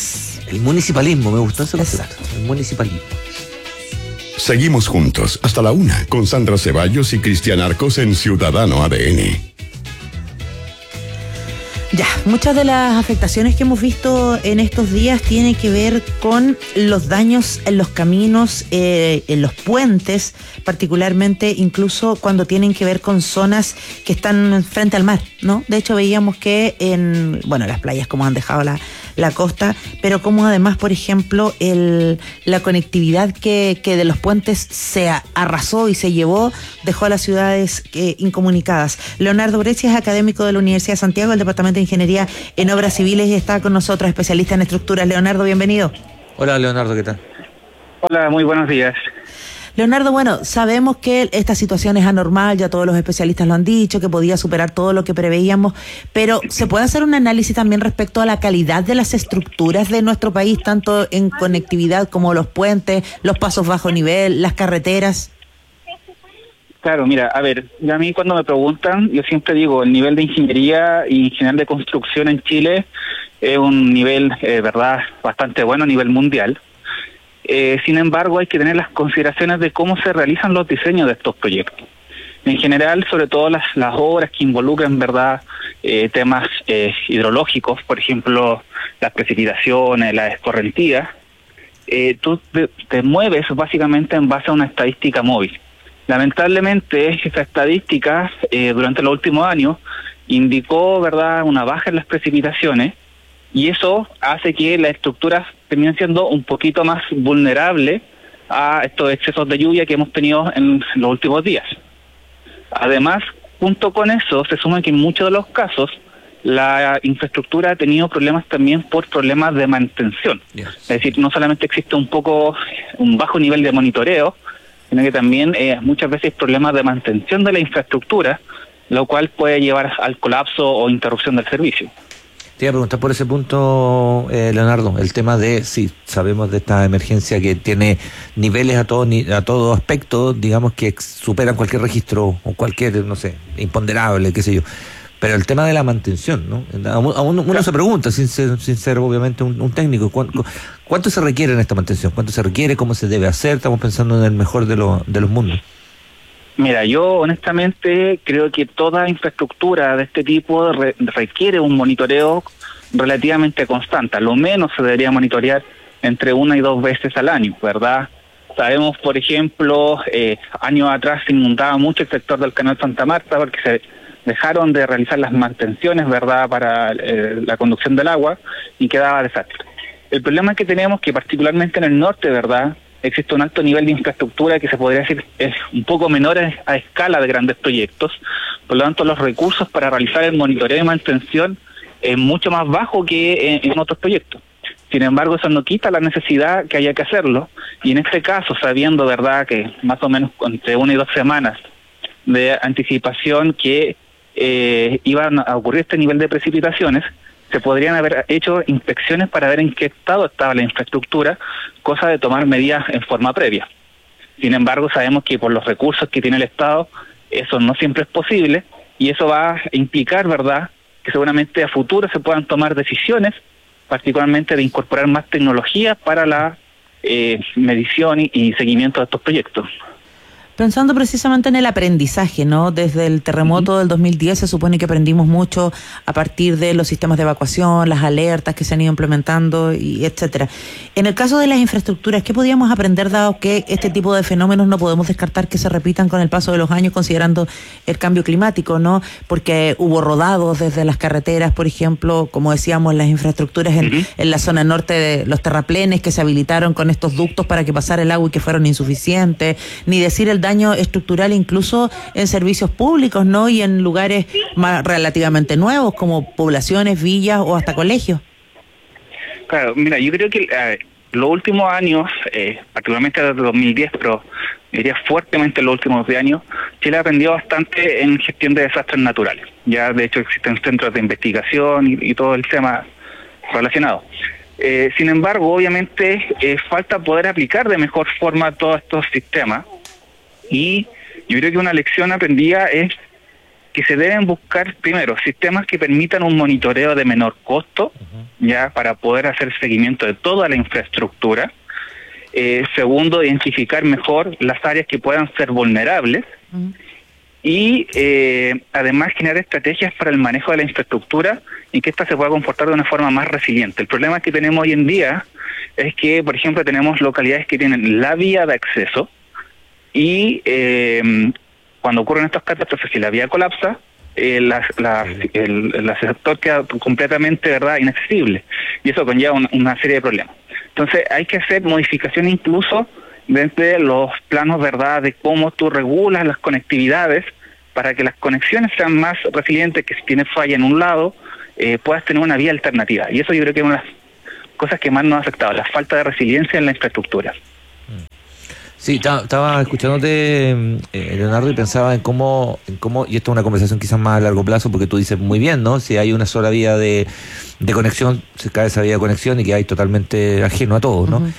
El municipalismo, me gustó ese concepto. El municipalismo. Seguimos juntos hasta la 1 con Sandra Ceballos y Cristian Arcos en Ciudadano ADN. Ya, muchas de las afectaciones que hemos visto en estos días tienen que ver con los daños en los caminos, en los puentes, particularmente incluso cuando tienen que ver con zonas que están frente al mar, ¿no? De hecho veíamos que en, las playas como han dejado la costa, pero como además, por ejemplo, la conectividad que de los puentes se arrasó y se llevó, dejó a las ciudades incomunicadas. Leonardo Breccia es académico de la Universidad de Santiago, del Departamento de Ingeniería en Obras Civiles, y está con nosotros, especialista en estructuras. Leonardo, bienvenido. Hola, Leonardo, ¿qué tal? Hola, muy buenos días. Leonardo, sabemos que esta situación es anormal, ya todos los especialistas lo han dicho, que podía superar todo lo que preveíamos, pero ¿se puede hacer un análisis también respecto a la calidad de las estructuras de nuestro país, tanto en conectividad como los puentes, los pasos bajo nivel, las carreteras? Claro, mira, a ver, a mí cuando me preguntan, yo siempre digo, el nivel de ingeniería y en general de construcción en Chile es un nivel, verdad, bastante bueno a nivel mundial. Sin embargo, hay que tener las consideraciones de cómo se realizan los diseños de estos proyectos. En general, sobre todo las obras que involucran, verdad, temas hidrológicos, por ejemplo, las precipitaciones, las escorrentías, tú te mueves básicamente en base a una estadística móvil. Lamentablemente, esa estadística durante los últimos años indicó, verdad, una baja en las precipitaciones, y eso hace que las estructuras terminen siendo un poquito más vulnerables a estos excesos de lluvia que hemos tenido en los últimos días. Además, junto con eso, se suma que en muchos de los casos la infraestructura ha tenido problemas también por problemas de mantención. Yes. Es decir, no solamente existe un bajo nivel de monitoreo, sino que también muchas veces problemas de mantención de la infraestructura, lo cual puede llevar al colapso o interrupción del servicio. Te iba a preguntar por ese punto, Leonardo, el tema de, sí, sabemos de esta emergencia que tiene niveles a todo aspecto, digamos que superan cualquier registro o cualquier, no sé, imponderable, qué sé yo. Pero el tema de la mantención, ¿no? Uno se pregunta, sin ser obviamente un técnico, ¿cuánto se requiere en esta mantención? ¿Cuánto se requiere? ¿Cómo se debe hacer? Estamos pensando en el mejor de los mundos. Mira, yo honestamente creo que toda infraestructura de este tipo requiere un monitoreo relativamente constante. A lo menos se debería monitorear entre 1 y 2 veces al año, ¿verdad? Sabemos, por ejemplo, años atrás se inundaba mucho el sector del Canal Santa Marta porque se dejaron de realizar las mantenciones, ¿verdad?, para la conducción del agua, y quedaba desastre. El problema que tenemos que particularmente en el norte, ¿verdad?, existe un alto nivel de infraestructura que se podría decir es un poco menor a escala de grandes proyectos, por lo tanto los recursos para realizar el monitoreo y mantención es mucho más bajo que en otros proyectos. Sin embargo, eso no quita la necesidad que haya que hacerlo, y en este caso, sabiendo, verdad, que más o menos entre 1 y 2 semanas de anticipación que iban a ocurrir este nivel de precipitaciones, se podrían haber hecho inspecciones para ver en qué estado estaba la infraestructura, cosa de tomar medidas en forma previa. Sin embargo, sabemos que por los recursos que tiene el Estado, eso no siempre es posible, y eso va a implicar, ¿verdad?, que seguramente a futuro se puedan tomar decisiones, particularmente de incorporar más tecnología para la medición y seguimiento de estos proyectos. Pensando precisamente en el aprendizaje, ¿no? Desde el terremoto del 2010 se supone que aprendimos mucho a partir de los sistemas de evacuación, las alertas que se han ido implementando, y etcétera. En el caso de las infraestructuras, ¿qué podíamos aprender, dado que este tipo de fenómenos no podemos descartar que se repitan con el paso de los años, considerando el cambio climático, ¿no? Porque hubo rodados desde las carreteras, por ejemplo, como decíamos, las infraestructuras en la zona norte, de los terraplenes que se habilitaron con estos ductos para que pasara el agua y que fueron insuficientes, ni decir el daño estructural incluso en servicios públicos, ¿no? Y en lugares más relativamente nuevos como poblaciones, villas o hasta colegios. Claro, mira, yo creo que los últimos años, particularmente desde 2010, pero diría fuertemente los últimos 10 años, Chile ha aprendido bastante en gestión de desastres naturales. Ya de hecho existen centros de investigación y todo el tema relacionado. Sin embargo, obviamente falta poder aplicar de mejor forma todos estos sistemas. Y yo creo que una lección aprendida es que se deben buscar, primero, sistemas que permitan un monitoreo de menor costo, ya, para poder hacer seguimiento de toda la infraestructura. Segundo, identificar mejor las áreas que puedan ser vulnerables. Y además generar estrategias para el manejo de la infraestructura y que ésta se pueda comportar de una forma más resiliente. El problema que tenemos hoy en día es que, por ejemplo, tenemos localidades que tienen la vía de acceso y cuando ocurren estas catástrofes y la vía colapsa, el sector queda completamente, ¿verdad?, inaccesible, y eso conlleva una serie de problemas. Entonces hay que hacer modificaciones incluso desde los planos, ¿verdad?, de cómo tú regulas las conectividades para que las conexiones sean más resilientes, que si tienes falla en un lado, puedas tener una vía alternativa. Y eso yo creo que es una de las cosas que más nos ha afectado, la falta de resiliencia en la infraestructura. Sí, estaba escuchándote, Leonardo, y pensaba en cómo, y esto es una conversación quizás más a largo plazo, porque tú dices muy bien, ¿no? Si hay una sola vía de conexión, se cae esa vía de conexión y que hay totalmente ajeno a todo, ¿no?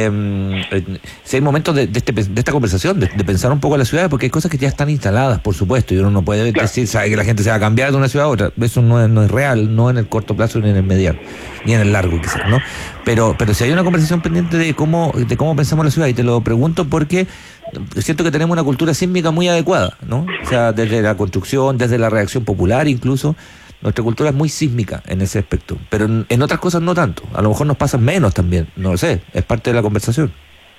Si hay momentos de esta conversación, de pensar un poco en la ciudad, porque hay cosas que ya están instaladas, por supuesto, y uno no puede decir, sabe que la gente se va a cambiar de una ciudad a otra. Eso no es real, no en el corto plazo, ni en el mediano, ni en el largo, quizás, ¿no? Pero si hay una conversación pendiente de cómo pensamos la ciudad, y te lo pregunto porque siento que tenemos una cultura sísmica muy adecuada, ¿no? O sea, desde la construcción, desde la reacción popular incluso, nuestra cultura es muy sísmica en ese aspecto, pero en otras cosas no tanto. A lo mejor nos pasa menos también, no lo sé, es parte de la conversación.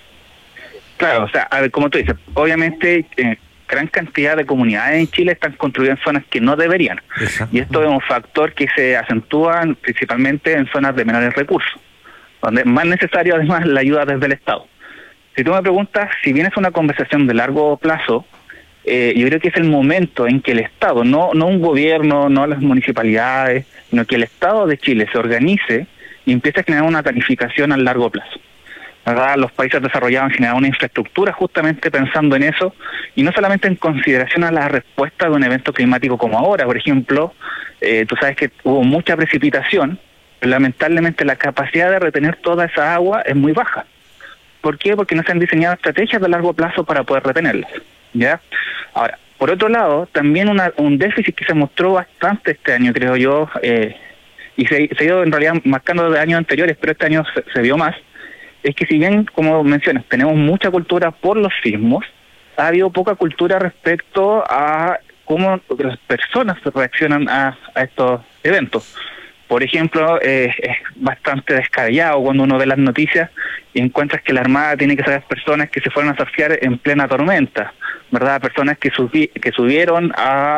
Claro, o sea, a ver, como tú dices, obviamente gran cantidad de comunidades en Chile están construidas en zonas que no deberían. Exacto. Y esto es un factor que se acentúa principalmente en zonas de menores recursos, donde es más necesario además la ayuda desde el Estado. Si tú me preguntas, si bien es una conversación de largo plazo, yo creo que es el momento en que el Estado, no un gobierno, no las municipalidades, sino que el Estado de Chile se organice y empiece a generar una planificación a largo plazo. ¿Verdad? Los países desarrollados han generado una infraestructura justamente pensando en eso, y no solamente en consideración a la respuesta de un evento climático como ahora. Por ejemplo, tú sabes que hubo mucha precipitación, pero lamentablemente la capacidad de retener toda esa agua es muy baja. ¿Por qué? Porque no se han diseñado estrategias de largo plazo para poder retenerlas, ¿ya? Ahora, por otro lado, también un déficit que se mostró bastante este año, creo yo, y se ha ido en realidad marcando de años anteriores, pero este año se vio más, es que si bien, como mencionas, tenemos mucha cultura por los sismos, ha habido poca cultura respecto a cómo las personas reaccionan a estos eventos. Por ejemplo, es bastante descabellado cuando uno ve las noticias y encuentras que la Armada tiene que sacar personas que se fueron a surfear en plena tormenta, ¿verdad? Personas que subieron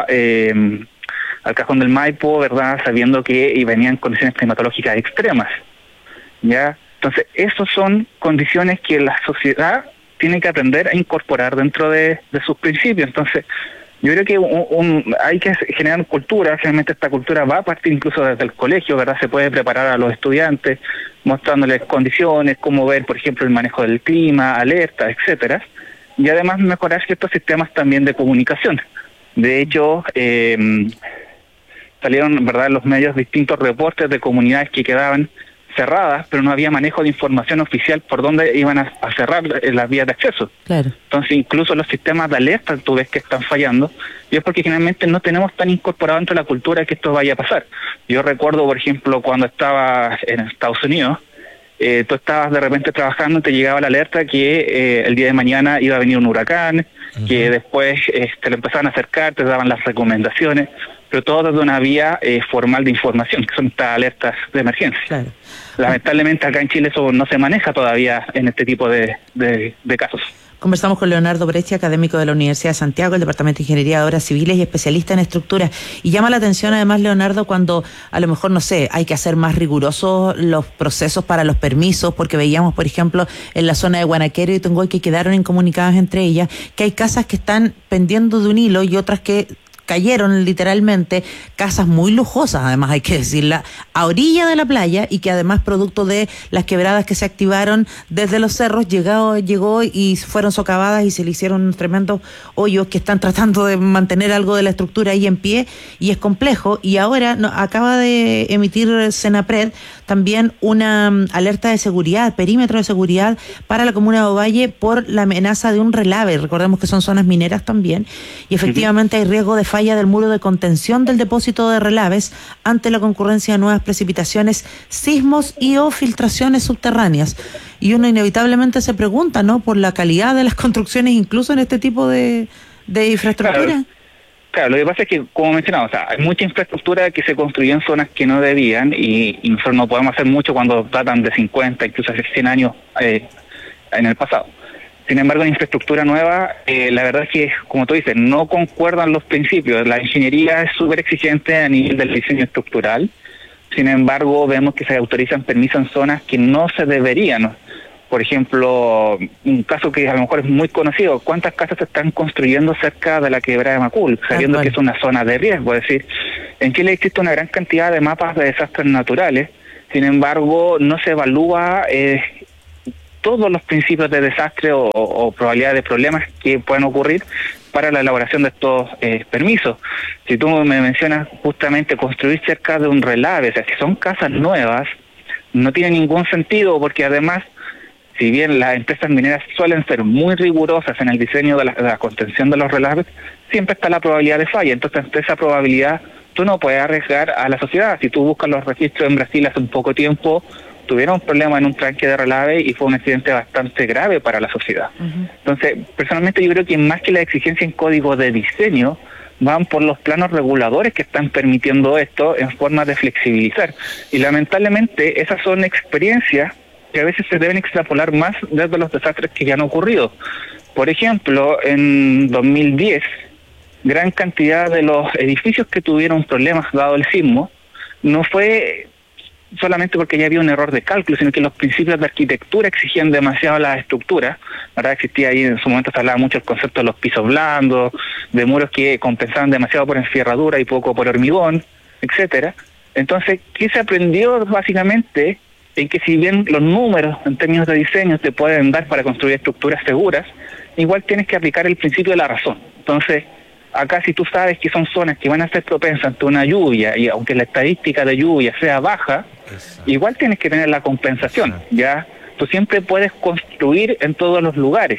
al Cajón del Maipo, ¿verdad? Sabiendo que venían condiciones climatológicas extremas, ¿ya? Entonces, esas son condiciones que la sociedad tiene que aprender a incorporar dentro de sus principios. Entonces, yo creo que hay que generar cultura. Realmente esta cultura va a partir incluso desde el colegio, ¿verdad? Se puede preparar a los estudiantes mostrándoles condiciones, cómo ver, por ejemplo, el manejo del clima, alertas, etcétera, y además mejorar ciertos sistemas también de comunicación. De hecho, salieron, ¿verdad?, en los medios distintos reportes de comunidades que quedaban cerradas, pero no había manejo de información oficial por dónde iban a cerrar las vías de acceso. Claro. Entonces, incluso los sistemas de alerta tú ves que están fallando, y es porque generalmente no tenemos tan incorporado dentro de la cultura que esto vaya a pasar. Yo recuerdo, por ejemplo, cuando estaba en Estados Unidos, tú estabas de repente trabajando y te llegaba la alerta que el día de mañana iba a venir un huracán, que después te lo empezaban a acercar, te daban las recomendaciones, pero todo desde una vía formal de información, que son estas alertas de emergencia. Claro. Lamentablemente acá en Chile eso no se maneja todavía en este tipo de casos. Conversamos con Leonardo Breccia, académico de la Universidad de Santiago, el Departamento de Ingeniería de Obras Civiles y especialista en estructuras. Y llama la atención además, Leonardo, cuando a lo mejor, no sé, hay que hacer más rigurosos los procesos para los permisos, porque veíamos, por ejemplo, en la zona de Guanaquero y Tongoy, que quedaron incomunicadas entre ellas, que hay casas que están pendiendo de un hilo y otras que cayeron literalmente, casas muy lujosas, además hay que decirla, a orilla de la playa, y que además producto de las quebradas que se activaron desde los cerros, llegó y fueron socavadas y se le hicieron tremendos hoyos que están tratando de mantener algo de la estructura ahí en pie, y es complejo. Y ahora acaba de emitir Senapred también una alerta de seguridad, perímetro de seguridad para la comuna de Ovalle por la amenaza de un relave. Recordemos que son zonas mineras también, y efectivamente hay riesgo de falla del muro de contención del depósito de relaves ante la concurrencia de nuevas precipitaciones, sismos y o filtraciones subterráneas. Y uno inevitablemente se pregunta, ¿no?, por la calidad de las construcciones, incluso en este tipo de infraestructura. Claro, lo que pasa es que, como mencionaba, o sea, hay mucha infraestructura que se construyó en zonas que no debían, y nosotros no podemos hacer mucho cuando datan de 50, incluso hace 100 años en el pasado. Sin embargo, en infraestructura nueva, la verdad es que, como tú dices, no concuerdan los principios. La ingeniería es súper exigente a nivel del diseño estructural. Sin embargo, vemos que se autorizan permisos en zonas que no se deberían. Por ejemplo, un caso que a lo mejor es muy conocido: ¿cuántas casas se están construyendo cerca de la quebrada de Macul, sabiendo que es una zona de riesgo? Es decir, en Chile existe una gran cantidad de mapas de desastres naturales, sin embargo, no se evalúa todos los principios de desastre o probabilidad de problemas que puedan ocurrir para la elaboración de estos permisos. Si tú me mencionas justamente construir cerca de un relave, o sea, si son casas nuevas, no tiene ningún sentido, porque además, si bien las empresas mineras suelen ser muy rigurosas en el diseño de la contención de los relaves, siempre está la probabilidad de falla. Entonces, ante esa probabilidad, tú no puedes arriesgar a la sociedad. Si tú buscas los registros en Brasil hace un poco tiempo, tuvieron un problema en un tranque de relave y fue un accidente bastante grave para la sociedad. Entonces, personalmente yo creo que más que la exigencia en código de diseño, van por los planos reguladores que están permitiendo esto en forma de flexibilizar. Y lamentablemente esas son experiencias que a veces se deben extrapolar más desde los desastres que ya han ocurrido. Por ejemplo, en 2010, gran cantidad de los edificios que tuvieron problemas dado el sismo, no fue solamente porque ya había un error de cálculo, sino que los principios de arquitectura exigían demasiado las estructuras, ¿verdad? Existía ahí, en su momento se hablaba mucho el concepto de los pisos blandos, de muros que compensaban demasiado por enferradura y poco por hormigón, etcétera. Entonces, ¿qué se aprendió básicamente? En que si bien los números en términos de diseño te pueden dar para construir estructuras seguras, igual tienes que aplicar el principio de la razón. Entonces, acá si tú sabes que son zonas que van a ser propensas ante una lluvia, y aunque la estadística de lluvia sea baja, igual tienes que tener la compensación, ¿ya? Tú siempre puedes construir en todos los lugares,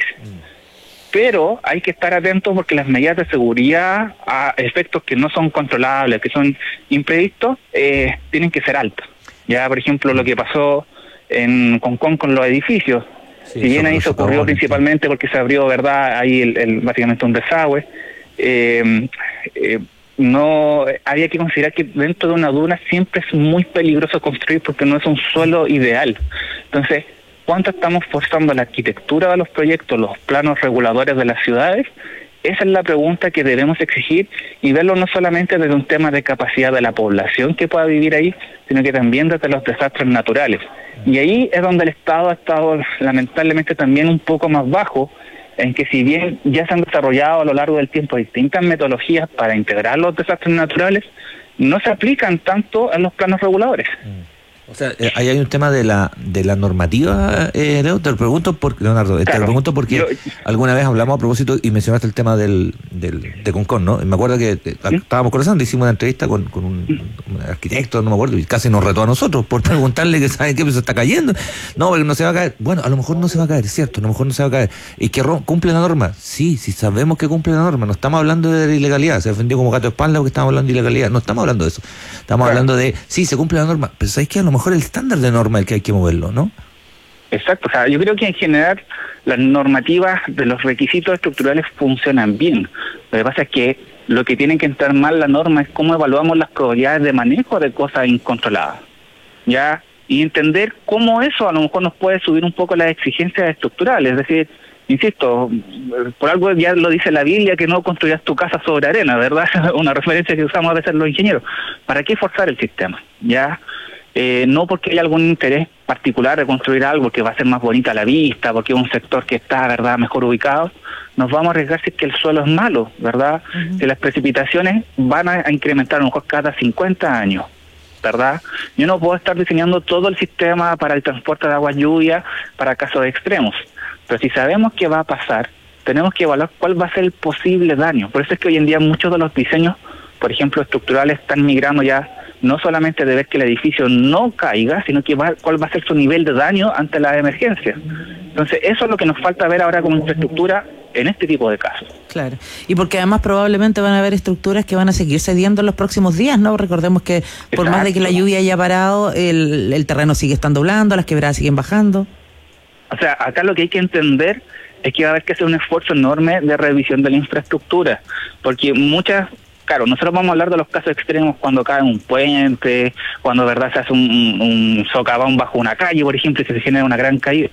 pero hay que estar atentos porque las medidas de seguridad a efectos que no son controlables, que son imprevistos, tienen que ser altas. Ya, por ejemplo, lo que pasó en Concón con los edificios, si bien ahí se ocurrió principalmente porque se abrió, ¿verdad?, ahí básicamente un desagüe, no había que considerar que dentro de una duna siempre es muy peligroso construir porque no es un suelo ideal. Entonces, ¿cuánto estamos forzando la arquitectura de los proyectos, los planos reguladores de las ciudades? Esa es la pregunta que debemos exigir y verlo no solamente desde un tema de capacidad de la población que pueda vivir ahí, sino que también desde los desastres naturales. Y ahí es donde el Estado ha estado lamentablemente también un poco más bajo, en que si bien ya se han desarrollado a lo largo del tiempo distintas metodologías para integrar los desastres naturales, no se aplican tanto en los planos reguladores. O sea, ahí hay un tema de la normativa, Leo, te lo pregunto porque, Leonardo, te lo pregunto porque alguna vez hablamos a propósito y mencionaste el tema de Concón, ¿no? Me acuerdo que estábamos conversando, hicimos una entrevista con un arquitecto, no me acuerdo, y casi nos retó a nosotros por preguntarle que sabe qué, pues se está cayendo. No, porque no se va a caer. Bueno, a lo mejor no se va a caer, cierto, a lo mejor no se va a caer. ¿Y que cumple la norma? Sí, sabemos que cumple la norma. No estamos hablando de ilegalidad. Se defendió como gato de espalda porque estamos hablando de ilegalidad. No estamos hablando de eso. Estamos hablando de, sí, se cumple la norma, pero ¿sabes qué? A lo mejor el estándar de norma es el que hay que moverlo, ¿no? Exacto, o sea, yo creo que en general las normativas de los requisitos estructurales funcionan bien. Lo que pasa es que lo que tiene que entrar mal la norma es cómo evaluamos las probabilidades de manejo de cosas incontroladas, ¿ya? Y entender cómo eso a lo mejor nos puede subir un poco las exigencias estructurales, es decir, insisto, por algo ya lo dice la Biblia, que no construyas tu casa sobre arena, ¿verdad? Una referencia que usamos a veces los ingenieros. ¿Para qué forzar el sistema? ¿Ya? No porque hay algún interés particular de construir algo que va a ser más bonita a la vista, porque es un sector que está, ¿verdad?, mejor ubicado, nos vamos a arriesgar si es que el suelo es malo, ¿verdad? Si las precipitaciones van a incrementar a lo mejor cada 50 años, ¿verdad? Yo no puedo estar diseñando todo el sistema para el transporte de agua lluvia para casos extremos, pero si sabemos qué va a pasar, tenemos que evaluar cuál va a ser el posible daño. Por eso es que hoy en día muchos de los diseños, por ejemplo, estructurales, están migrando ya no solamente de ver que el edificio no caiga, sino que cuál va a ser su nivel de daño ante las emergencias. Entonces, eso es lo que nos falta ver ahora como infraestructura en este tipo de casos. Claro, y porque además probablemente van a haber estructuras que van a seguir cediendo en los próximos días, ¿no? Recordemos que por más de que la lluvia haya parado, el terreno sigue estando blando, las quebradas siguen bajando. O sea, acá lo que hay que entender es que va a haber que hacer un esfuerzo enorme de revisión de la infraestructura, porque claro, nosotros vamos a hablar de los casos extremos cuando cae un puente, cuando verdad se hace un socavón bajo una calle, por ejemplo, y se genera una gran caída.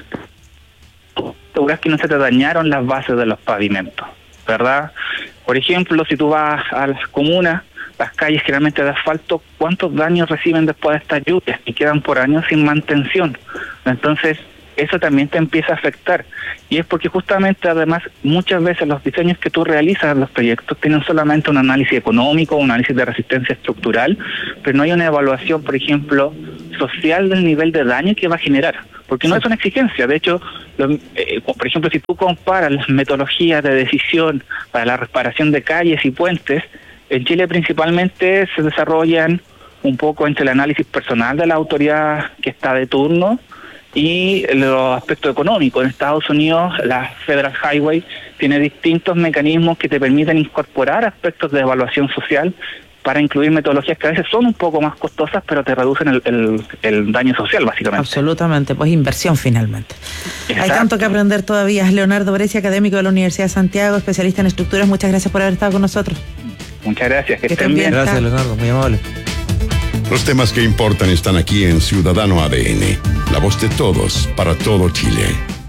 Seguras que no se te dañaron las bases de los pavimentos, ¿verdad? Por ejemplo, si tú vas a las comunas, las calles generalmente de asfalto, ¿cuántos daños reciben después de estas lluvias? Y quedan por años sin mantención. Entonces, eso también te empieza a afectar. Y es porque justamente, además, muchas veces los diseños que tú realizas en los proyectos tienen solamente un análisis económico, un análisis de resistencia estructural, pero no hay una evaluación, por ejemplo, social del nivel de daño que va a generar. Porque no es una exigencia. De hecho, por ejemplo, si tú comparas las metodologías de decisión para la reparación de calles y puentes, en Chile principalmente se desarrollan un poco entre el análisis personal de la autoridad que está de turno y los aspectos económicos. En Estados Unidos, la Federal Highway tiene distintos mecanismos que te permiten incorporar aspectos de evaluación social para incluir metodologías que a veces son un poco más costosas, pero te reducen el daño social, básicamente. Absolutamente, pues inversión finalmente. Exacto. Hay tanto que aprender todavía. Leonardo Brescia, académico de la Universidad de Santiago, especialista en estructuras. Muchas gracias por haber estado con nosotros. Muchas gracias, que estén bien. Gracias, Leonardo, muy amable. Los temas que importan están aquí en Ciudadano ADN, la voz de todos para todo Chile.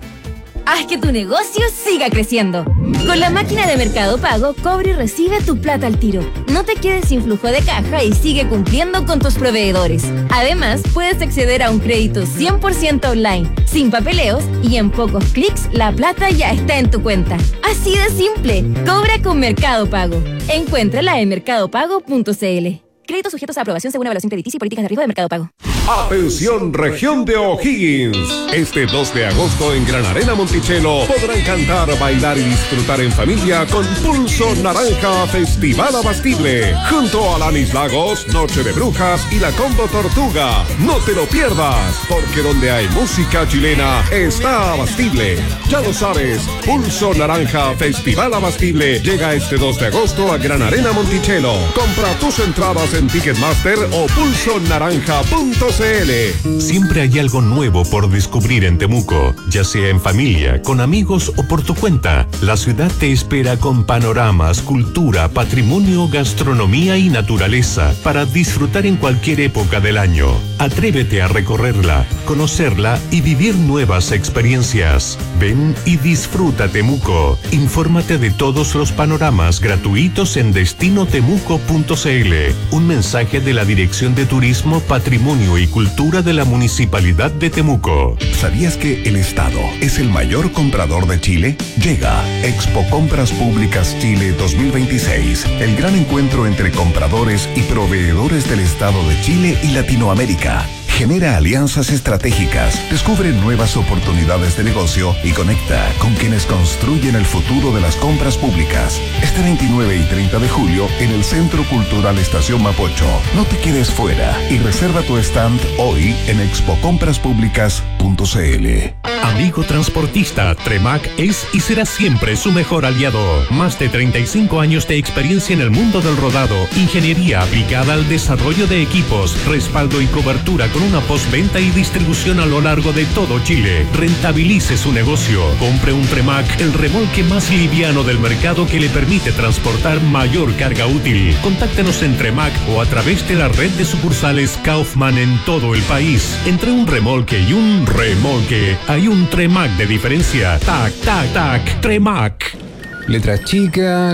Haz que tu negocio siga creciendo. Con la máquina de Mercado Pago, cobra y recibe tu plata al tiro. No te quedes sin flujo de caja y sigue cumpliendo con tus proveedores. Además, puedes acceder a un crédito 100% online, sin papeleos, y en pocos clics la plata ya está en tu cuenta. Así de simple. Cobra con Mercado Pago. Encuéntrala en mercadopago.cl. Créditos sujetos a aprobación según evaluación crediticia y políticas de riesgo de Mercado Pago. Atención, región de O'Higgins. Este 2 de agosto en Gran Arena Monticello podrán cantar, bailar y disfrutar en familia con Pulso Naranja Festival Abastible. Junto a Lanis Lagos, Noche de Brujas y la Combo Tortuga. No te lo pierdas, porque donde hay música chilena está Abastible. Ya lo sabes, Pulso Naranja Festival Abastible llega este 2 de agosto a Gran Arena Monticello. Compra tus entradas en Ticketmaster o pulsonaranja.cl. Siempre hay algo nuevo por descubrir en Temuco, ya sea en familia, con amigos o por tu cuenta. La ciudad te espera con panoramas, cultura, patrimonio, gastronomía y naturaleza para disfrutar en cualquier época del año. Atrévete a recorrerla, conocerla y vivir nuevas experiencias. Ven y disfruta Temuco. Infórmate de todos los panoramas gratuitos en destinotemuco.cl. Un mensaje de la Dirección de Turismo, Patrimonio y Cultura de la Municipalidad de Temuco. ¿Sabías que el Estado es el mayor comprador de Chile? Llega Expo Compras Públicas Chile 2026, el gran encuentro entre compradores y proveedores del Estado de Chile y Latinoamérica. Genera alianzas estratégicas, descubre nuevas oportunidades de negocio y conecta con quienes construyen el futuro de las compras públicas. Este 29 y 30 de julio en el Centro Cultural Estación Mapocho. No te quedes fuera y reserva tu stand hoy en expocompraspublicas.cl. Amigo transportista, Tremac es y será siempre su mejor aliado. Más de 35 años de experiencia en el mundo del rodado, ingeniería aplicada al desarrollo de equipos, respaldo y cobertura con una postventa y distribución a lo largo de todo Chile. Rentabilice su negocio. Compre un Tremac, el remolque más liviano del mercado que le permite transportar mayor carga útil. Contáctenos en Tremac o a través de la red de sucursales Kaufman en todo el país. Entre un remolque y un remolque hay un Tremac de diferencia. Tac, tac, tac. Tremac. Letra chica,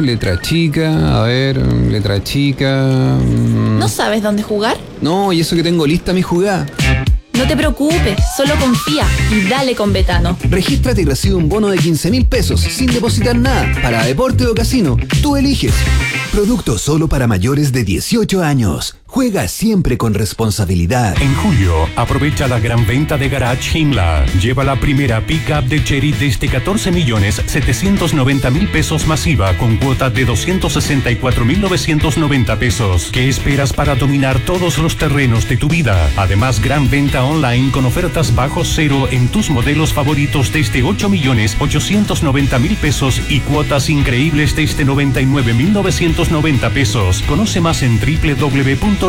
a ver, letra chica. ¿No sabes dónde jugar? No, y eso que tengo lista mi jugada. No te preocupes, solo confía y dale con Betano. Regístrate y recibe un bono de 15.000 pesos sin depositar nada para deporte o casino. Tú eliges. Producto solo para mayores de 18 años. Juega siempre con responsabilidad. En julio, aprovecha la gran venta de Garage Himla. Lleva la primera pick-up de Chery desde 14.790.000 pesos masiva con cuota de 264.990 pesos. ¿Qué esperas para dominar todos los terrenos de tu vida? Además, gran venta online con ofertas bajo cero en tus modelos favoritos desde 8.890.000 pesos y cuotas increíbles desde 99.990 pesos. Conoce más en www.chery.cl.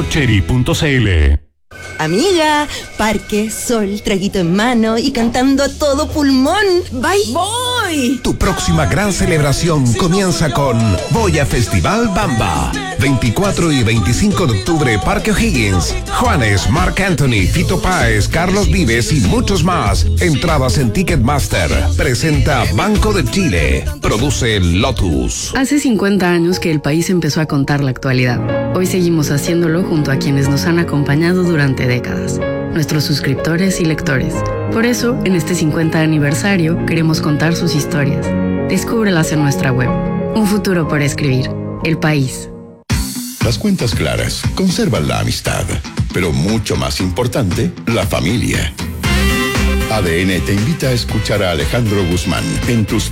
Amiga, parque, sol, traguito en mano y cantando a todo pulmón. ¡Voy! Tu próxima gran celebración comienza con Boya Festival Bamba. 24 y 25 de octubre, Parque O'Higgins. Juanes, Marc Anthony, Fito Páez, Carlos Vives y muchos más. Entradas en Ticketmaster. Presenta Banco de Chile. Produce Lotus. Hace 50 años que el país empezó a contar la actualidad. Hoy seguimos haciéndolo junto a quienes nos han acompañado durante décadas, nuestros suscriptores y lectores. Por eso, en este 50 aniversario, queremos contar sus historias. Descúbrelas en nuestra web. Un futuro por escribir. El País. Las cuentas claras conservan la amistad, pero mucho más importante, la familia. ADN te invita a escuchar a Alejandro Guzmán en tus